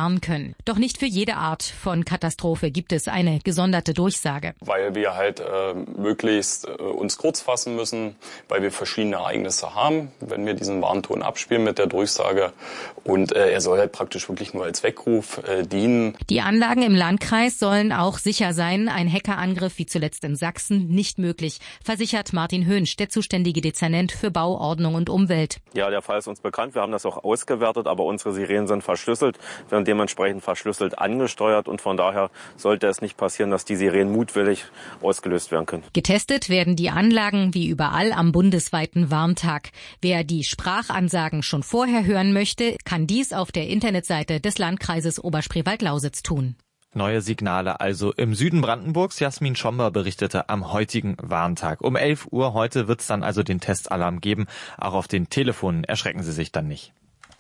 bewahren können. Doch nicht für jede Art von Katastrophe gibt es eine gesonderte Durchsage. Weil wir halt äh, möglichst äh, uns kurz fassen müssen, weil wir verschiedene Ereignisse haben, wenn wir diesen Warnton abspielen mit der Durchsage. Und äh, er soll halt praktisch wirklich nur als Weckruf äh, dienen. Die Anlagen im Landkreis sollen auch sicher sein. Ein Hackerangriff wie zuletzt in Sachsen nicht möglich, versichert Martin Höhnsch, der zuständige Dezernent für Bau, Ordnung und Umwelt. Ja, der Fall ist uns bekannt. Wir haben das auch ausgewertet, aber unsere Sirenen sind verschlüsselt, werden dementsprechend verschlüsselt angesteuert und von daher sollte es nicht passieren, dass die Sirenen mutwillig ausgelöst werden können. Getestet werden die Anlagen wie überall am bundesweiten Warntag. Wer die Sprachansagen schon vorher hören möchte, kann dies auf der Internetseite des Landkreises Oberspreewald-Lausitz tun. Neue Signale also im Süden Brandenburgs. Jasmin Schomber berichtete am heutigen Warntag. Um elf Uhr heute wird es dann also den Testalarm geben. Auch auf den Telefonen erschrecken Sie sich dann nicht.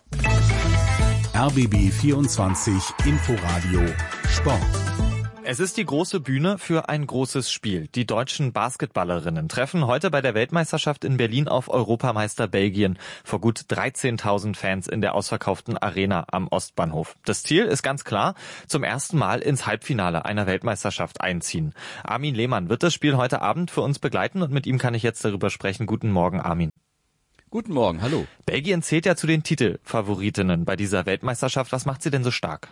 R B B vierundzwanzig Inforadio Sport. Es ist die große Bühne für ein großes Spiel. Die deutschen Basketballerinnen treffen heute bei der Weltmeisterschaft in Berlin auf Europameister Belgien vor gut dreizehntausend Fans in der ausverkauften Arena am Ostbahnhof. Das Ziel ist ganz klar, zum ersten Mal ins Halbfinale einer Weltmeisterschaft einziehen. Armin Lehmann wird das Spiel heute Abend für uns begleiten und mit ihm kann ich jetzt darüber sprechen. Guten Morgen, Armin. Guten Morgen, hallo. Belgien zählt ja zu den Titelfavoritinnen bei dieser Weltmeisterschaft. Was macht sie denn so stark?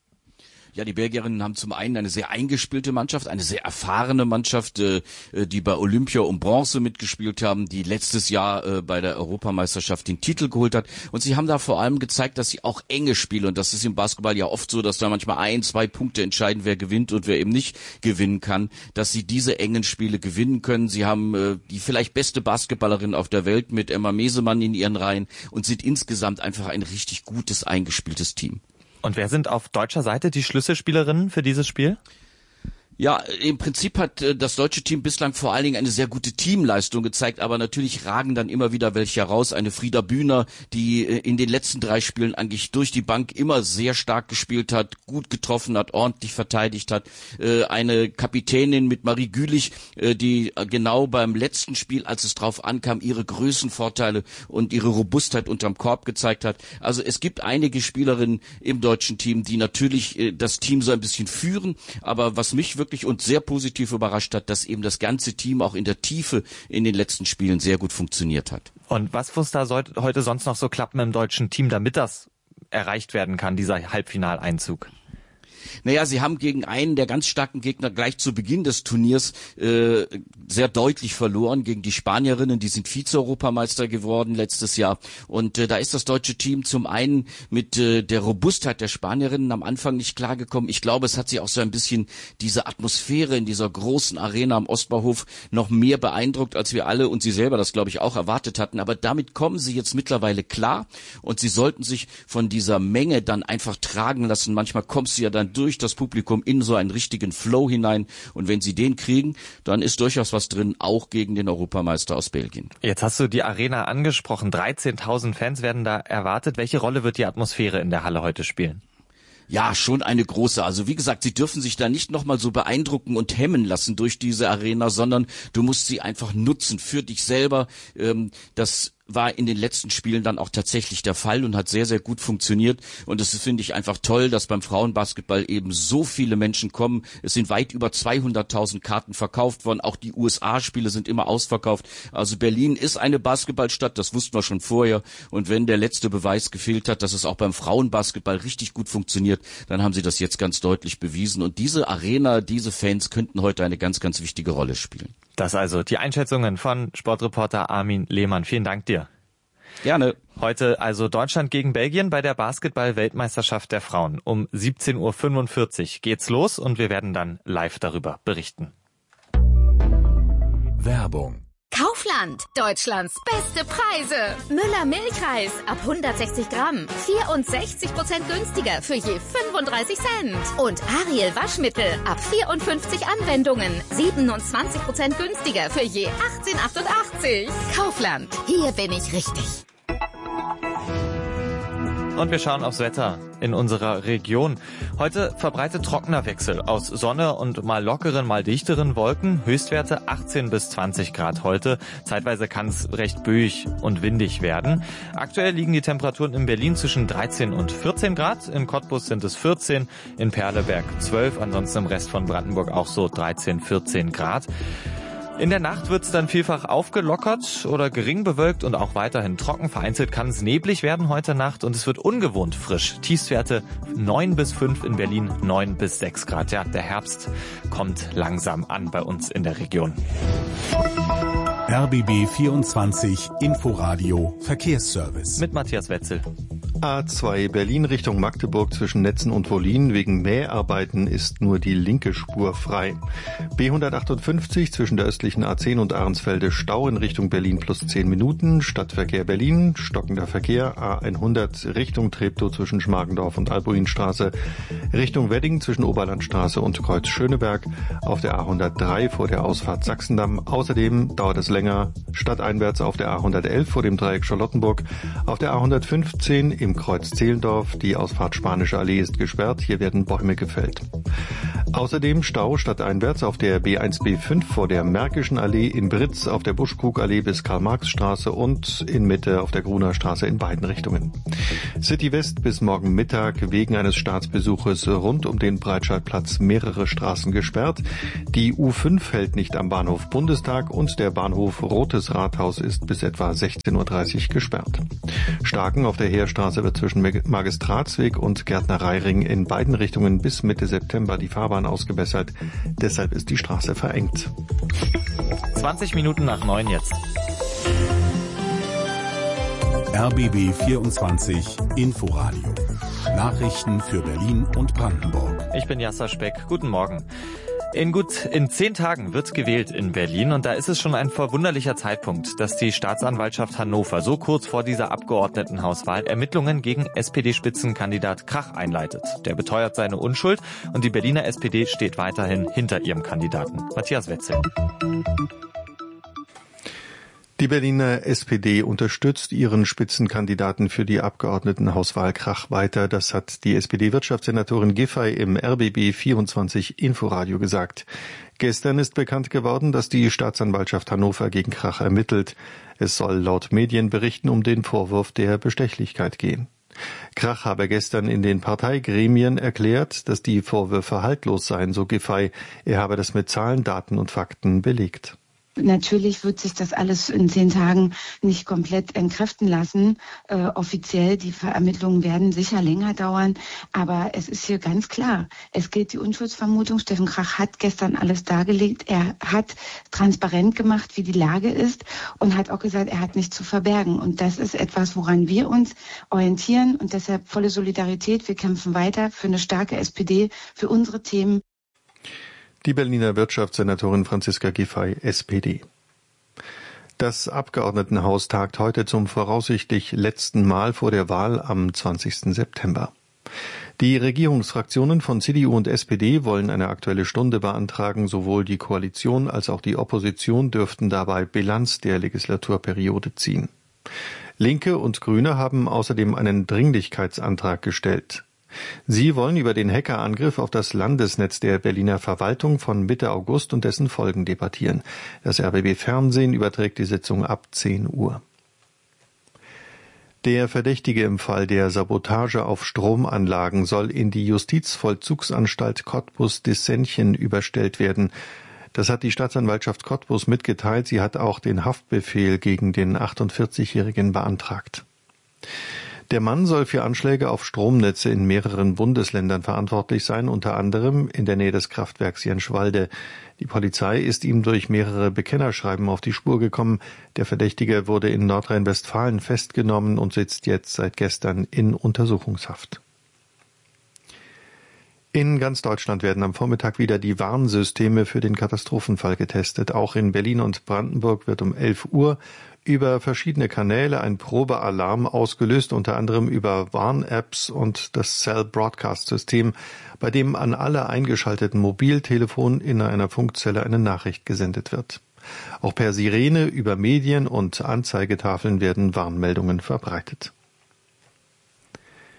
Ja, die Belgierinnen haben zum einen eine sehr eingespielte Mannschaft, eine sehr erfahrene Mannschaft, äh, die bei Olympia um Bronze mitgespielt haben, die letztes Jahr äh, bei der Europameisterschaft den Titel geholt hat. Und sie haben da vor allem gezeigt, dass sie auch enge spielen. Und das ist im Basketball ja oft so, dass da manchmal ein, zwei Punkte entscheiden, wer gewinnt und wer eben nicht gewinnen kann. Dass sie diese engen Spiele gewinnen können. Sie haben äh, die vielleicht beste Basketballerin auf der Welt mit Emma Mesemann in ihren Reihen und sind insgesamt einfach ein richtig gutes, eingespieltes Team. Und wer sind auf deutscher Seite die Schlüsselspielerinnen für dieses Spiel? Ja, im Prinzip hat äh, das deutsche Team bislang vor allen Dingen eine sehr gute Teamleistung gezeigt, aber natürlich ragen dann immer wieder welche heraus. Eine Frieda Bühner, die äh, in den letzten drei Spielen eigentlich durch die Bank immer sehr stark gespielt hat, gut getroffen hat, ordentlich verteidigt hat. Äh, eine Kapitänin mit Marie Gülich, äh, die genau beim letzten Spiel, als es drauf ankam, ihre Größenvorteile und ihre Robustheit unterm Korb gezeigt hat. Also es gibt einige Spielerinnen im deutschen Team, die natürlich äh, das Team so ein bisschen führen, aber was mich wirklich und sehr positiv überrascht hat, dass eben das ganze Team auch in der Tiefe in den letzten Spielen sehr gut funktioniert hat. Und was muss da heute sonst noch so klappen im deutschen Team, damit das erreicht werden kann, dieser Halbfinaleinzug? Naja, sie haben gegen einen der ganz starken Gegner gleich zu Beginn des Turniers äh, sehr deutlich verloren, gegen die Spanierinnen, die sind Vize-Europameister geworden letztes Jahr. Und äh, da ist das deutsche Team zum einen mit äh, der Robustheit der Spanierinnen am Anfang nicht klargekommen. Ich glaube, es hat sie auch so ein bisschen diese Atmosphäre in dieser großen Arena am Ostbahnhof noch mehr beeindruckt, als wir alle und sie selber das, glaube ich, auch erwartet hatten. Aber damit kommen sie jetzt mittlerweile klar und sie sollten sich von dieser Menge dann einfach tragen lassen. Manchmal kommst du ja dann durch das Publikum in so einen richtigen Flow hinein. Und wenn sie den kriegen, dann ist durchaus was drin, auch gegen den Europameister aus Belgien. Jetzt hast du die Arena angesprochen. dreizehntausend Fans werden da erwartet. Welche Rolle wird die Atmosphäre in der Halle heute spielen? Ja, schon eine große. Also wie gesagt, sie dürfen sich da nicht nochmal so beeindrucken und hemmen lassen durch diese Arena, sondern du musst sie einfach nutzen für dich selber. Ähm, das war in den letzten Spielen dann auch tatsächlich der Fall und hat sehr, sehr gut funktioniert. Und es finde ich einfach toll, dass beim Frauenbasketball eben so viele Menschen kommen. Es sind weit über zweihunderttausend Karten verkauft worden. Auch die U S A-Spiele sind immer ausverkauft. Also Berlin ist eine Basketballstadt, das wussten wir schon vorher. Und wenn der letzte Beweis gefehlt hat, dass es auch beim Frauenbasketball richtig gut funktioniert, dann haben sie das jetzt ganz deutlich bewiesen. Und diese Arena, diese Fans könnten heute eine ganz, ganz wichtige Rolle spielen. Das also die Einschätzungen von Sportreporter Armin Lehmann. Vielen Dank dir. Gerne. Heute also Deutschland gegen Belgien bei der Basketball-Weltmeisterschaft der Frauen. Um siebzehn Uhr fünfundvierzig geht's los und wir werden dann live darüber berichten. Werbung. Kaufland, Deutschlands beste Preise. Müller Milchreis ab hundertsechzig Gramm, vierundsechzig Prozent günstiger für je fünfunddreißig Cent. Und Ariel Waschmittel ab vierundfünfzig Anwendungen, siebenundzwanzig Prozent günstiger für je achtzehn achtundachtzig. Kaufland, hier bin ich richtig. Und wir schauen aufs Wetter in unserer Region. Heute verbreitet trockener Wechsel aus Sonne und mal lockeren, mal dichteren Wolken. Höchstwerte achtzehn bis zwanzig Grad heute. Zeitweise kann es recht böig und windig werden. Aktuell liegen die Temperaturen in Berlin zwischen dreizehn und vierzehn Grad. In Cottbus sind es vierzehn, in Perleberg zwölf. Ansonsten im Rest von Brandenburg auch so dreizehn, vierzehn Grad. In der Nacht wird es dann vielfach aufgelockert oder gering bewölkt und auch weiterhin trocken. Vereinzelt kann es neblig werden heute Nacht und es wird ungewohnt frisch. Tiefstwerte neun bis fünf in Berlin, neun bis sechs Grad. Ja, der Herbst kommt langsam an bei uns in der Region. R B B vierundzwanzig Inforadio Verkehrsservice. Mit Matthias Wetzel. A zwei Berlin Richtung Magdeburg zwischen Netzen und Wollin. Wegen Mäharbeiten ist nur die linke Spur frei. B hundertachtundfünfzig zwischen der östlichen A zehn und Ahrensfelde Stau in Richtung Berlin plus zehn Minuten. Stadtverkehr Berlin, stockender Verkehr. A hundert Richtung Treptow zwischen Schmargendorf und Albuinstraße. Richtung Wedding zwischen Oberlandstraße und Kreuz Schöneberg. Auf der A hundertdrei vor der Ausfahrt Sachsendamm. Außerdem dauert es länger stadteinwärts auf der A hundertelf vor dem Dreieck Charlottenburg. Auf der A hundertfünfzehn im Kreuz Zehlendorf. Die Ausfahrt Spanische Allee ist gesperrt. Hier werden Bäume gefällt. Außerdem Stau stadteinwärts auf der B eins B fünf vor der Märkischen Allee in Britz, auf der Buschkrug-Allee bis Karl-Marx-Straße und in Mitte auf der Gruner Straße in beiden Richtungen. City West bis morgen Mittag wegen eines Staatsbesuches rund um den Breitscheidplatz mehrere Straßen gesperrt. Die U fünf hält nicht am Bahnhof Bundestag und der Bahnhof Rotes Rathaus ist bis etwa sechzehn Uhr dreißig gesperrt. Starken auf der Heerstraße wird zwischen Magistratsweg und Gärtnereiring in beiden Richtungen bis Mitte September die Fahrbahn ausgebessert. Deshalb ist die Straße verengt. zwanzig Minuten nach neun jetzt. R B B vierundzwanzig Inforadio. Nachrichten für Berlin und Brandenburg. Ich bin Jasser Speck. Guten Morgen. In gut in zehn Tagen wird gewählt in Berlin und da ist es schon ein verwunderlicher Zeitpunkt, dass die Staatsanwaltschaft Hannover so kurz vor dieser Abgeordnetenhauswahl Ermittlungen gegen S P D-Spitzenkandidat Krach einleitet. Der beteuert seine Unschuld und die Berliner S P D steht weiterhin hinter ihrem Kandidaten. Matthias Wetzel. Die Berliner S P D unterstützt ihren Spitzenkandidaten für die Abgeordnetenhauswahl Krach weiter. Das hat die S P D-Wirtschaftssenatorin Giffey im R B B vierundzwanzig Inforadio gesagt. Gestern ist bekannt geworden, dass die Staatsanwaltschaft Hannover gegen Krach ermittelt. Es soll laut Medienberichten um den Vorwurf der Bestechlichkeit gehen. Krach habe gestern in den Parteigremien erklärt, dass die Vorwürfe haltlos seien, so Giffey. Er habe das mit Zahlen, Daten und Fakten belegt. Natürlich wird sich das alles in zehn Tagen nicht komplett entkräften lassen. Äh, offiziell, die Ermittlungen werden sicher länger dauern. Aber es ist hier ganz klar, es gilt die Unschuldsvermutung. Steffen Krach hat gestern alles dargelegt. Er hat transparent gemacht, wie die Lage ist und hat auch gesagt, er hat nichts zu verbergen. Und das ist etwas, woran wir uns orientieren. Und deshalb volle Solidarität. Wir kämpfen weiter für eine starke S P D, für unsere Themen. Die Berliner Wirtschaftssenatorin Franziska Giffey, S P D. Das Abgeordnetenhaus tagt heute zum voraussichtlich letzten Mal vor der Wahl am zwanzigsten September. Die Regierungsfraktionen von C D U und S P D wollen eine Aktuelle Stunde beantragen. Sowohl die Koalition als auch die Opposition dürften dabei Bilanz der Legislaturperiode ziehen. Linke und Grüne haben außerdem einen Dringlichkeitsantrag gestellt. Sie wollen über den Hackerangriff auf das Landesnetz der Berliner Verwaltung von Mitte August und dessen Folgen debattieren. Das R B B Fernsehen überträgt die Sitzung ab zehn Uhr. Der Verdächtige im Fall der Sabotage auf Stromanlagen soll in die Justizvollzugsanstalt Cottbus-Dissenchen überstellt werden. Das hat die Staatsanwaltschaft Cottbus mitgeteilt. Sie hat auch den Haftbefehl gegen den achtundvierzigjährigen beantragt. Der Mann soll für Anschläge auf Stromnetze in mehreren Bundesländern verantwortlich sein, unter anderem in der Nähe des Kraftwerks Jenschwalde. Die Polizei ist ihm durch mehrere Bekennerschreiben auf die Spur gekommen. Der Verdächtige wurde in Nordrhein-Westfalen festgenommen und sitzt jetzt seit gestern in Untersuchungshaft. In ganz Deutschland werden am Vormittag wieder die Warnsysteme für den Katastrophenfall getestet. Auch in Berlin und Brandenburg wird um elf Uhr über verschiedene Kanäle ein Probealarm ausgelöst, unter anderem über Warn-Apps und das Cell Broadcast System, bei dem an alle eingeschalteten Mobiltelefone in einer Funkzelle eine Nachricht gesendet wird. Auch per Sirene, über Medien und Anzeigetafeln werden Warnmeldungen verbreitet.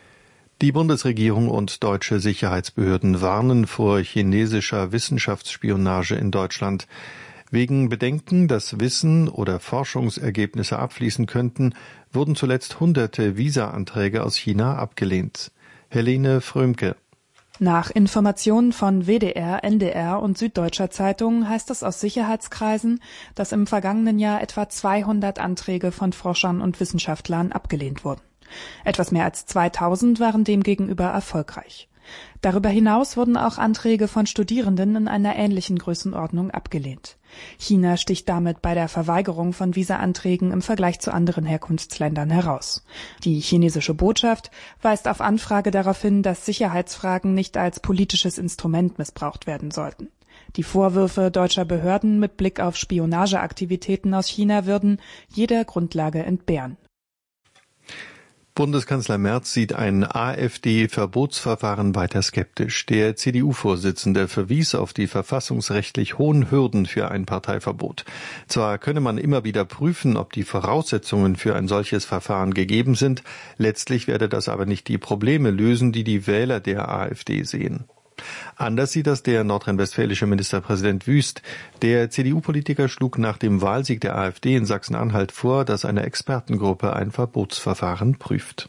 Die Bundesregierung und deutsche Sicherheitsbehörden warnen vor chinesischer Wissenschaftsspionage in Deutschland. Wegen Bedenken, dass Wissen oder Forschungsergebnisse abfließen könnten, wurden zuletzt hunderte Visa-Anträge aus China abgelehnt. Helene Frömke. Nach Informationen von W D R, N D R und Süddeutscher Zeitung heißt es aus Sicherheitskreisen, dass im vergangenen Jahr etwa zweihundert Anträge von Forschern und Wissenschaftlern abgelehnt wurden. Etwas mehr als zweitausend waren demgegenüber erfolgreich. Darüber hinaus wurden auch Anträge von Studierenden in einer ähnlichen Größenordnung abgelehnt. China sticht damit bei der Verweigerung von Visa-Anträgen im Vergleich zu anderen Herkunftsländern heraus. Die chinesische Botschaft weist auf Anfrage darauf hin, dass Sicherheitsfragen nicht als politisches Instrument missbraucht werden sollten. Die Vorwürfe deutscher Behörden mit Blick auf Spionageaktivitäten aus China würden jeder Grundlage entbehren. Bundeskanzler Merz sieht ein AfD-Verbotsverfahren weiter skeptisch. Der C D U-Vorsitzende verwies auf die verfassungsrechtlich hohen Hürden für ein Parteiverbot. Zwar könne man immer wieder prüfen, ob die Voraussetzungen für ein solches Verfahren gegeben sind, letztlich werde das aber nicht die Probleme lösen, die die Wähler der AfD sehen. Anders sieht das der nordrhein-westfälische Ministerpräsident Wüst. Der C D U-Politiker schlug nach dem Wahlsieg der AfD in Sachsen-Anhalt vor, dass eine Expertengruppe ein Verbotsverfahren prüft.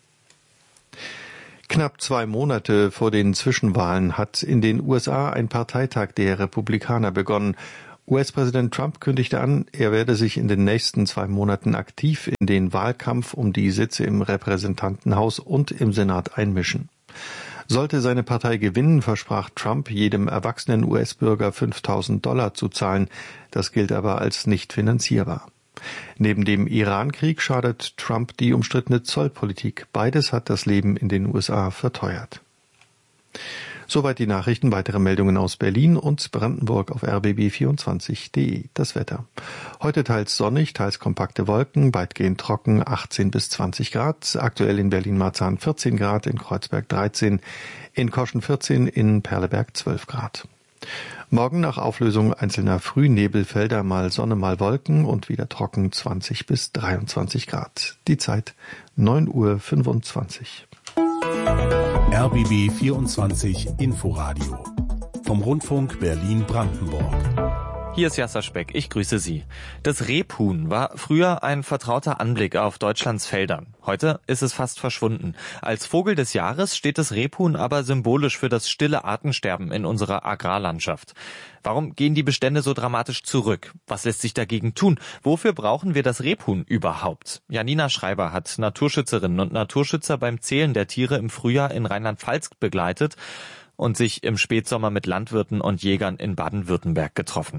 Knapp zwei Monate vor den Zwischenwahlen hat in den U S A ein Parteitag der Republikaner begonnen. U S-Präsident Trump kündigte an, er werde sich in den nächsten zwei Monaten aktiv in den Wahlkampf um die Sitze im Repräsentantenhaus und im Senat einmischen. Sollte seine Partei gewinnen, versprach Trump, jedem erwachsenen U S-Bürger fünftausend Dollar zu zahlen. Das gilt aber als nicht finanzierbar. Neben dem Iran-Krieg schadet Trump die umstrittene Zollpolitik. Beides hat das Leben in den U S A verteuert. Soweit die Nachrichten. Weitere Meldungen aus Berlin und Brandenburg auf r b b vierundzwanzig punkt d e. Das Wetter. Heute teils sonnig, teils kompakte Wolken, weitgehend trocken, achtzehn bis zwanzig Grad. Aktuell in Berlin-Marzahn vierzehn Grad, in Kreuzberg dreizehn, in Koschen vierzehn, in Perleberg zwölf Grad. Morgen nach Auflösung einzelner Frühnebelfelder mal Sonne, mal Wolken und wieder trocken zwanzig bis dreiundzwanzig Grad. Die Zeit neun Uhr fünfundzwanzig. R B B vierundzwanzig Inforadio vom Rundfunk Berlin-Brandenburg. Hier ist Jasser Speck, ich grüße Sie. Das Rebhuhn war früher ein vertrauter Anblick auf Deutschlands Feldern. Heute ist es fast verschwunden. Als Vogel des Jahres steht das Rebhuhn aber symbolisch für das stille Artensterben in unserer Agrarlandschaft. Warum gehen die Bestände so dramatisch zurück? Was lässt sich dagegen tun? Wofür brauchen wir das Rebhuhn überhaupt? Janina Schreiber hat Naturschützerinnen und Naturschützer beim Zählen der Tiere im Frühjahr in Rheinland-Pfalz begleitet und sich im Spätsommer mit Landwirten und Jägern in Baden-Württemberg getroffen.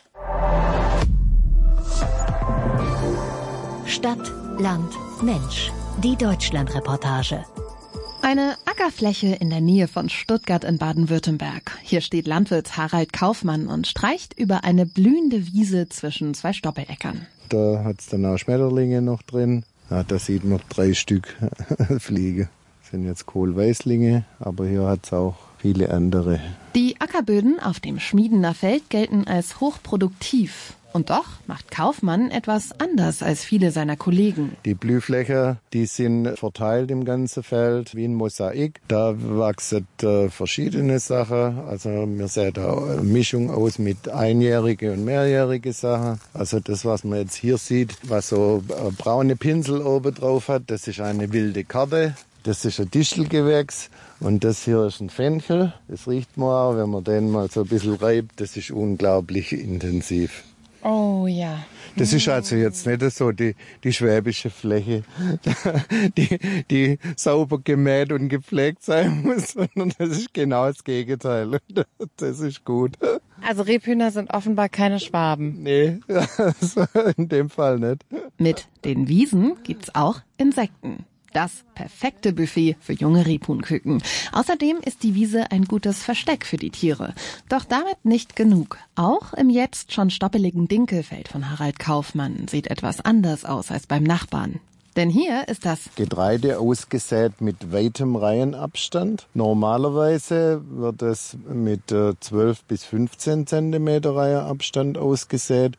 Stadt, Land, Mensch. Die Deutschland-Reportage. Eine Ackerfläche in der Nähe von Stuttgart in Baden-Württemberg. Hier steht Landwirt Harald Kaufmann und streicht über eine blühende Wiese zwischen zwei Stoppeläckern. Da hat es dann auch Schmetterlinge noch drin. Ja, da sieht man drei Stück fliegen. Das sind jetzt Kohlweißlinge, aber hier hat es auch viele andere. Die Ackerböden auf dem Schmiedener Feld gelten als hochproduktiv. Und doch macht Kaufmann etwas anders als viele seiner Kollegen. Die Blühflächen, die sind verteilt im ganzen Feld wie ein Mosaik. Da wachsen äh, verschiedene Sachen. Also wir sehen da eine Mischung aus mit einjährige und mehrjährige Sachen. Also das, was man jetzt hier sieht, was so äh, braune Pinsel oben drauf hat, das ist eine wilde Karte. Das ist ein Distelgewächs und das hier ist ein Fenchel. Das riecht man auch, wenn man den mal so ein bisschen reibt. Das ist unglaublich intensiv. Oh ja. Das ist also jetzt nicht so die, die schwäbische Fläche, die, die sauber gemäht und gepflegt sein muss, sondern das ist genau das Gegenteil. Das ist gut. Also Rebhühner sind offenbar keine Schwaben. Nee, also in dem Fall nicht. Mit den Wiesen gibt's auch Insekten. Das perfekte Buffet für junge Rebhuhnküken. Außerdem ist die Wiese ein gutes Versteck für die Tiere. Doch damit nicht genug. Auch im jetzt schon stoppeligen Dinkelfeld von Harald Kaufmann sieht etwas anders aus als beim Nachbarn. Denn hier ist das Getreide ausgesät mit weitem Reihenabstand. Normalerweise wird es mit zwölf bis fünfzehn Zentimeter Reihenabstand ausgesät.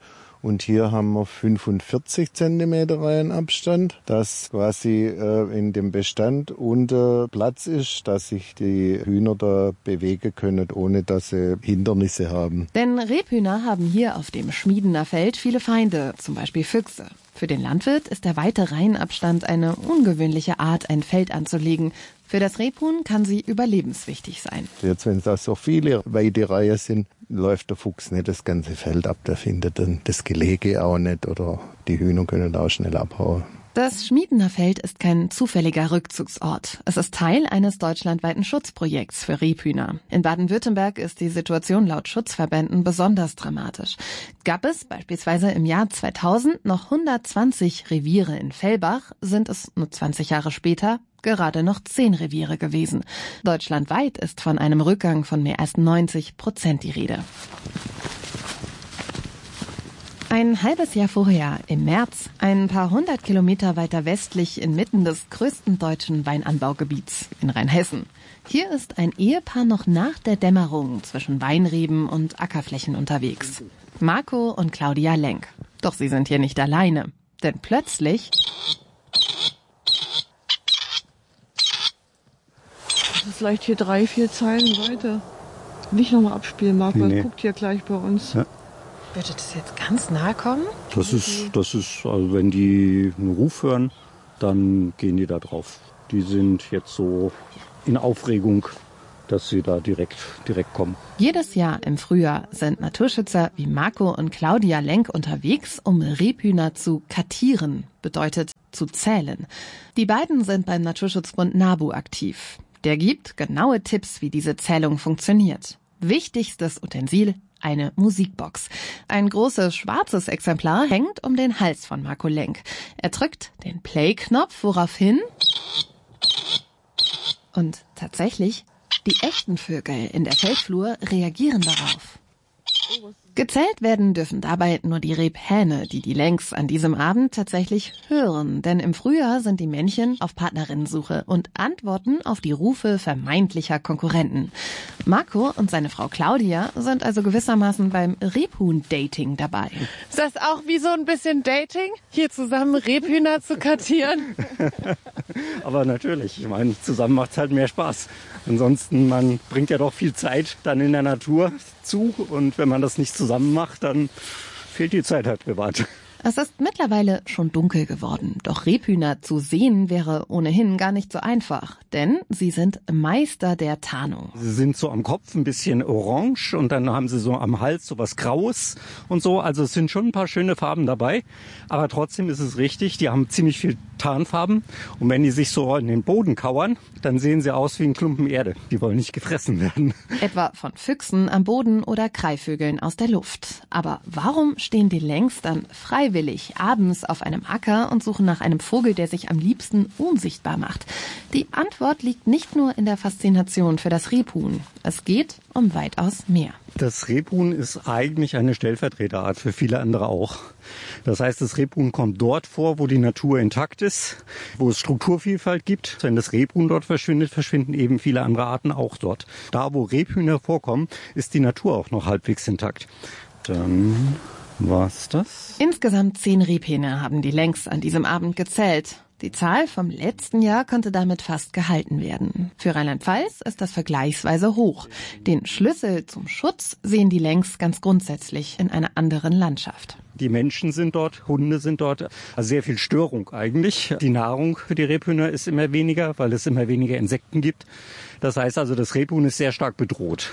Und hier haben wir fünfundvierzig Zentimeter Reihenabstand, dass quasi äh, in dem Bestand unter Platz ist, dass sich die Hühner da bewegen können, ohne dass sie Hindernisse haben. Denn Rebhühner haben hier auf dem Schmiedener Feld viele Feinde, zum Beispiel Füchse. Für den Landwirt ist der weite Reihenabstand eine ungewöhnliche Art, ein Feld anzulegen. Für das Rebhuhn kann sie überlebenswichtig sein. Jetzt, wenn da so viele weite Reihen sind, läuft der Fuchs nicht das ganze Feld ab. Der findet dann das Gelege auch nicht oder die Hühner können auch schnell abhauen. Das Schmiedener Feld ist kein zufälliger Rückzugsort. Es ist Teil eines deutschlandweiten Schutzprojekts für Rebhühner. In Baden-Württemberg ist die Situation laut Schutzverbänden besonders dramatisch. Gab es beispielsweise im Jahr zweitausend noch hundertzwanzig Reviere in Fellbach, sind es nur zwanzig Jahre später gerade noch zehn Reviere gewesen. Deutschlandweit ist von einem Rückgang von mehr als neunzig Prozent die Rede. Ein halbes Jahr vorher, im März, ein paar hundert Kilometer weiter westlich inmitten des größten deutschen Weinanbaugebiets in Rheinhessen. Hier ist ein Ehepaar noch nach der Dämmerung zwischen Weinreben und Ackerflächen unterwegs. Marco und Claudia Lenk. Doch sie sind hier nicht alleine. Denn plötzlich... Das ist vielleicht hier drei, vier Zeilen weiter. Nicht nochmal abspielen, Marco, nee, nee. Guckt hier gleich bei uns. Ja. Würde das jetzt ganz nahe kommen? Das ist, das ist, also wenn die einen Ruf hören, dann gehen die da drauf. Die sind jetzt so in Aufregung, dass sie da direkt, direkt kommen. Jedes Jahr im Frühjahr sind Naturschützer wie Marco und Claudia Lenk unterwegs, um Rebhühner zu kartieren, bedeutet zu zählen. Die beiden sind beim Naturschutzbund NABU aktiv. Der gibt genaue Tipps, wie diese Zählung funktioniert. Wichtigstes Utensil: eine Musikbox. Ein großes schwarzes Exemplar hängt um den Hals von Marco Lenk. Er drückt den Play-Knopf, woraufhin... Und tatsächlich, die echten Vögel in der Feldflur reagieren darauf. Gezählt werden dürfen dabei nur die Rebhähne, die die Lenks an diesem Abend tatsächlich hören. Denn im Frühjahr sind die Männchen auf Partnerinnensuche und antworten auf die Rufe vermeintlicher Konkurrenten. Marco und seine Frau Claudia sind also gewissermaßen beim Rebhuhn-Dating dabei. Ist das auch wie so ein bisschen Dating? Hier zusammen Rebhühner zu kartieren? Aber natürlich, ich meine, zusammen macht es halt mehr Spaß. Ansonsten, man bringt ja doch viel Zeit dann in der Natur zu und wenn man das nicht zusammen macht, dann fehlt die Zeit halt privat. Es ist mittlerweile schon dunkel geworden, doch Rebhühner zu sehen wäre ohnehin gar nicht so einfach, denn sie sind Meister der Tarnung. Sie sind so am Kopf ein bisschen orange und dann haben sie so am Hals so was Graues und so, also es sind schon ein paar schöne Farben dabei, aber trotzdem ist es richtig, die haben ziemlich viel Tarnfarben und wenn die sich so in den Boden kauern, dann sehen sie aus wie ein Klumpen Erde, die wollen nicht gefressen werden. Etwa von Füchsen am Boden oder Greifvögeln aus der Luft. Aber warum stehen die Lenks dann freiwillig Willig abends auf einem Acker und suchen nach einem Vogel, der sich am liebsten unsichtbar macht? Die Antwort liegt nicht nur in der Faszination für das Rebhuhn. Es geht um weitaus mehr. Das Rebhuhn ist eigentlich eine Stellvertreterart für viele andere auch. Das heißt, das Rebhuhn kommt dort vor, wo die Natur intakt ist, wo es Strukturvielfalt gibt. Wenn das Rebhuhn dort verschwindet, verschwinden eben viele andere Arten auch dort. Da, wo Rebhühner vorkommen, ist die Natur auch noch halbwegs intakt. Dann... war's das? Insgesamt zehn Rebhähne haben die Lenks an diesem Abend gezählt. Die Zahl vom letzten Jahr konnte damit fast gehalten werden. Für Rheinland-Pfalz ist das vergleichsweise hoch. Den Schlüssel zum Schutz sehen die Lenks ganz grundsätzlich in einer anderen Landschaft. Die Menschen sind dort, Hunde sind dort, also sehr viel Störung eigentlich. Die Nahrung für die Rebhühner ist immer weniger, weil es immer weniger Insekten gibt. Das heißt also, das Rebhuhn ist sehr stark bedroht.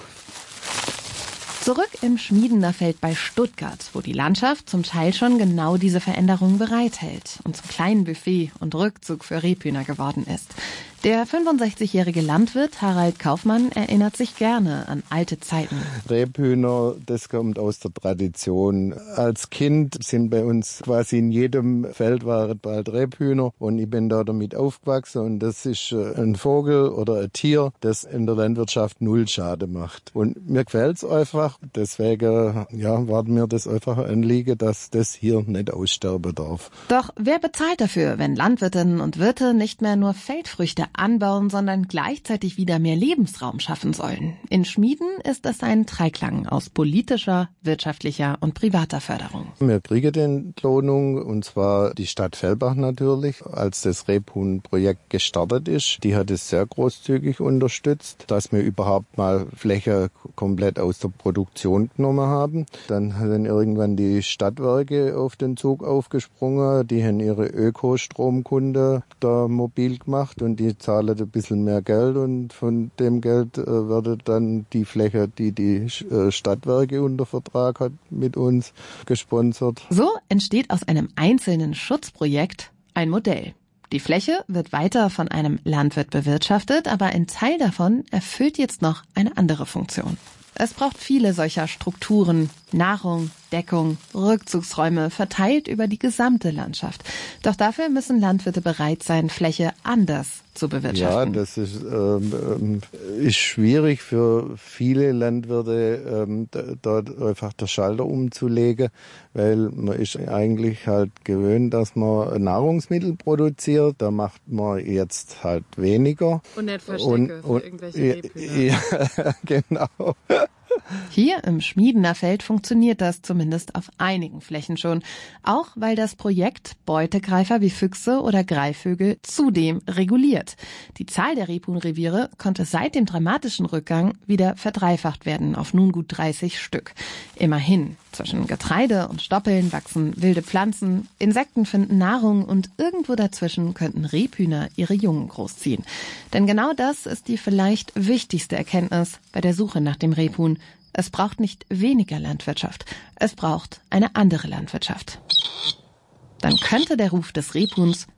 Zurück im Schmiedener Feld bei Stuttgart, wo die Landschaft zum Teil schon genau diese Veränderung bereithält und zum kleinen Buffet und Rückzug für Rebhühner geworden ist. Der fünfundsechzigjährige Landwirt Harald Kaufmann erinnert sich gerne an alte Zeiten. Rebhühner, das kommt aus der Tradition. Als Kind sind bei uns quasi in jedem Feld waren bald Rebhühner und ich bin da damit aufgewachsen und das ist ein Vogel oder ein Tier, das in der Landwirtschaft null Schade macht. Und mir gefällt es einfach, einfach. Deswegen ja, war mir das einfach ein Anliegen, dass das hier nicht aussterben darf. Doch wer bezahlt dafür, wenn Landwirtinnen und Wirte nicht mehr nur Feldfrüchte anbauen, sondern gleichzeitig wieder mehr Lebensraum schaffen sollen? In Schmieden ist es ein Dreiklang aus politischer, wirtschaftlicher und privater Förderung. Wir kriegen die Entlohnung, und zwar die Stadt Fellbach natürlich. Als das Rebhuhn-Projekt gestartet ist, die hat es sehr großzügig unterstützt, dass wir überhaupt mal Fläche komplett aus der Produktion genommen haben. Dann sind irgendwann die Stadtwerke auf den Zug aufgesprungen. Die haben ihre Ökostromkunde da mobil gemacht und die zahlen ein bisschen mehr Geld, und von dem Geld äh, wird dann die Fläche, die die äh, Stadtwerke unter Vertrag hat, mit uns gesponsert. So entsteht aus einem einzelnen Schutzprojekt ein Modell. Die Fläche wird weiter von einem Landwirt bewirtschaftet, aber ein Teil davon erfüllt jetzt noch eine andere Funktion. Es braucht viele solcher Strukturen, Nahrung, Deckung, Rückzugsräume, verteilt über die gesamte Landschaft. Doch dafür müssen Landwirte bereit sein, Fläche anders zu bewirtschaften. Ja, das ist, ähm, ist schwierig für viele Landwirte, ähm, dort einfach der Schalter umzulegen, weil man ist eigentlich halt gewöhnt, dass man Nahrungsmittel produziert. Da macht man jetzt halt weniger. Und nicht Verstecke und, für und, irgendwelche Rebhühner. Ja, genau. Hier im Schmiedener Feld funktioniert das zumindest auf einigen Flächen schon, auch weil das Projekt Beutegreifer wie Füchse oder Greifvögel zudem reguliert. Die Zahl der Rebhuhnreviere konnte seit dem dramatischen Rückgang wieder verdreifacht werden auf nun gut dreißig Stück. Immerhin, zwischen Getreide und Stoppeln wachsen wilde Pflanzen, Insekten finden Nahrung und irgendwo dazwischen könnten Rebhühner ihre Jungen großziehen. Denn genau das ist die vielleicht wichtigste Erkenntnis bei der Suche nach dem Rebhuhn. Es braucht nicht weniger Landwirtschaft, es braucht eine andere Landwirtschaft. Dann könnte der Ruf des Rebhuhns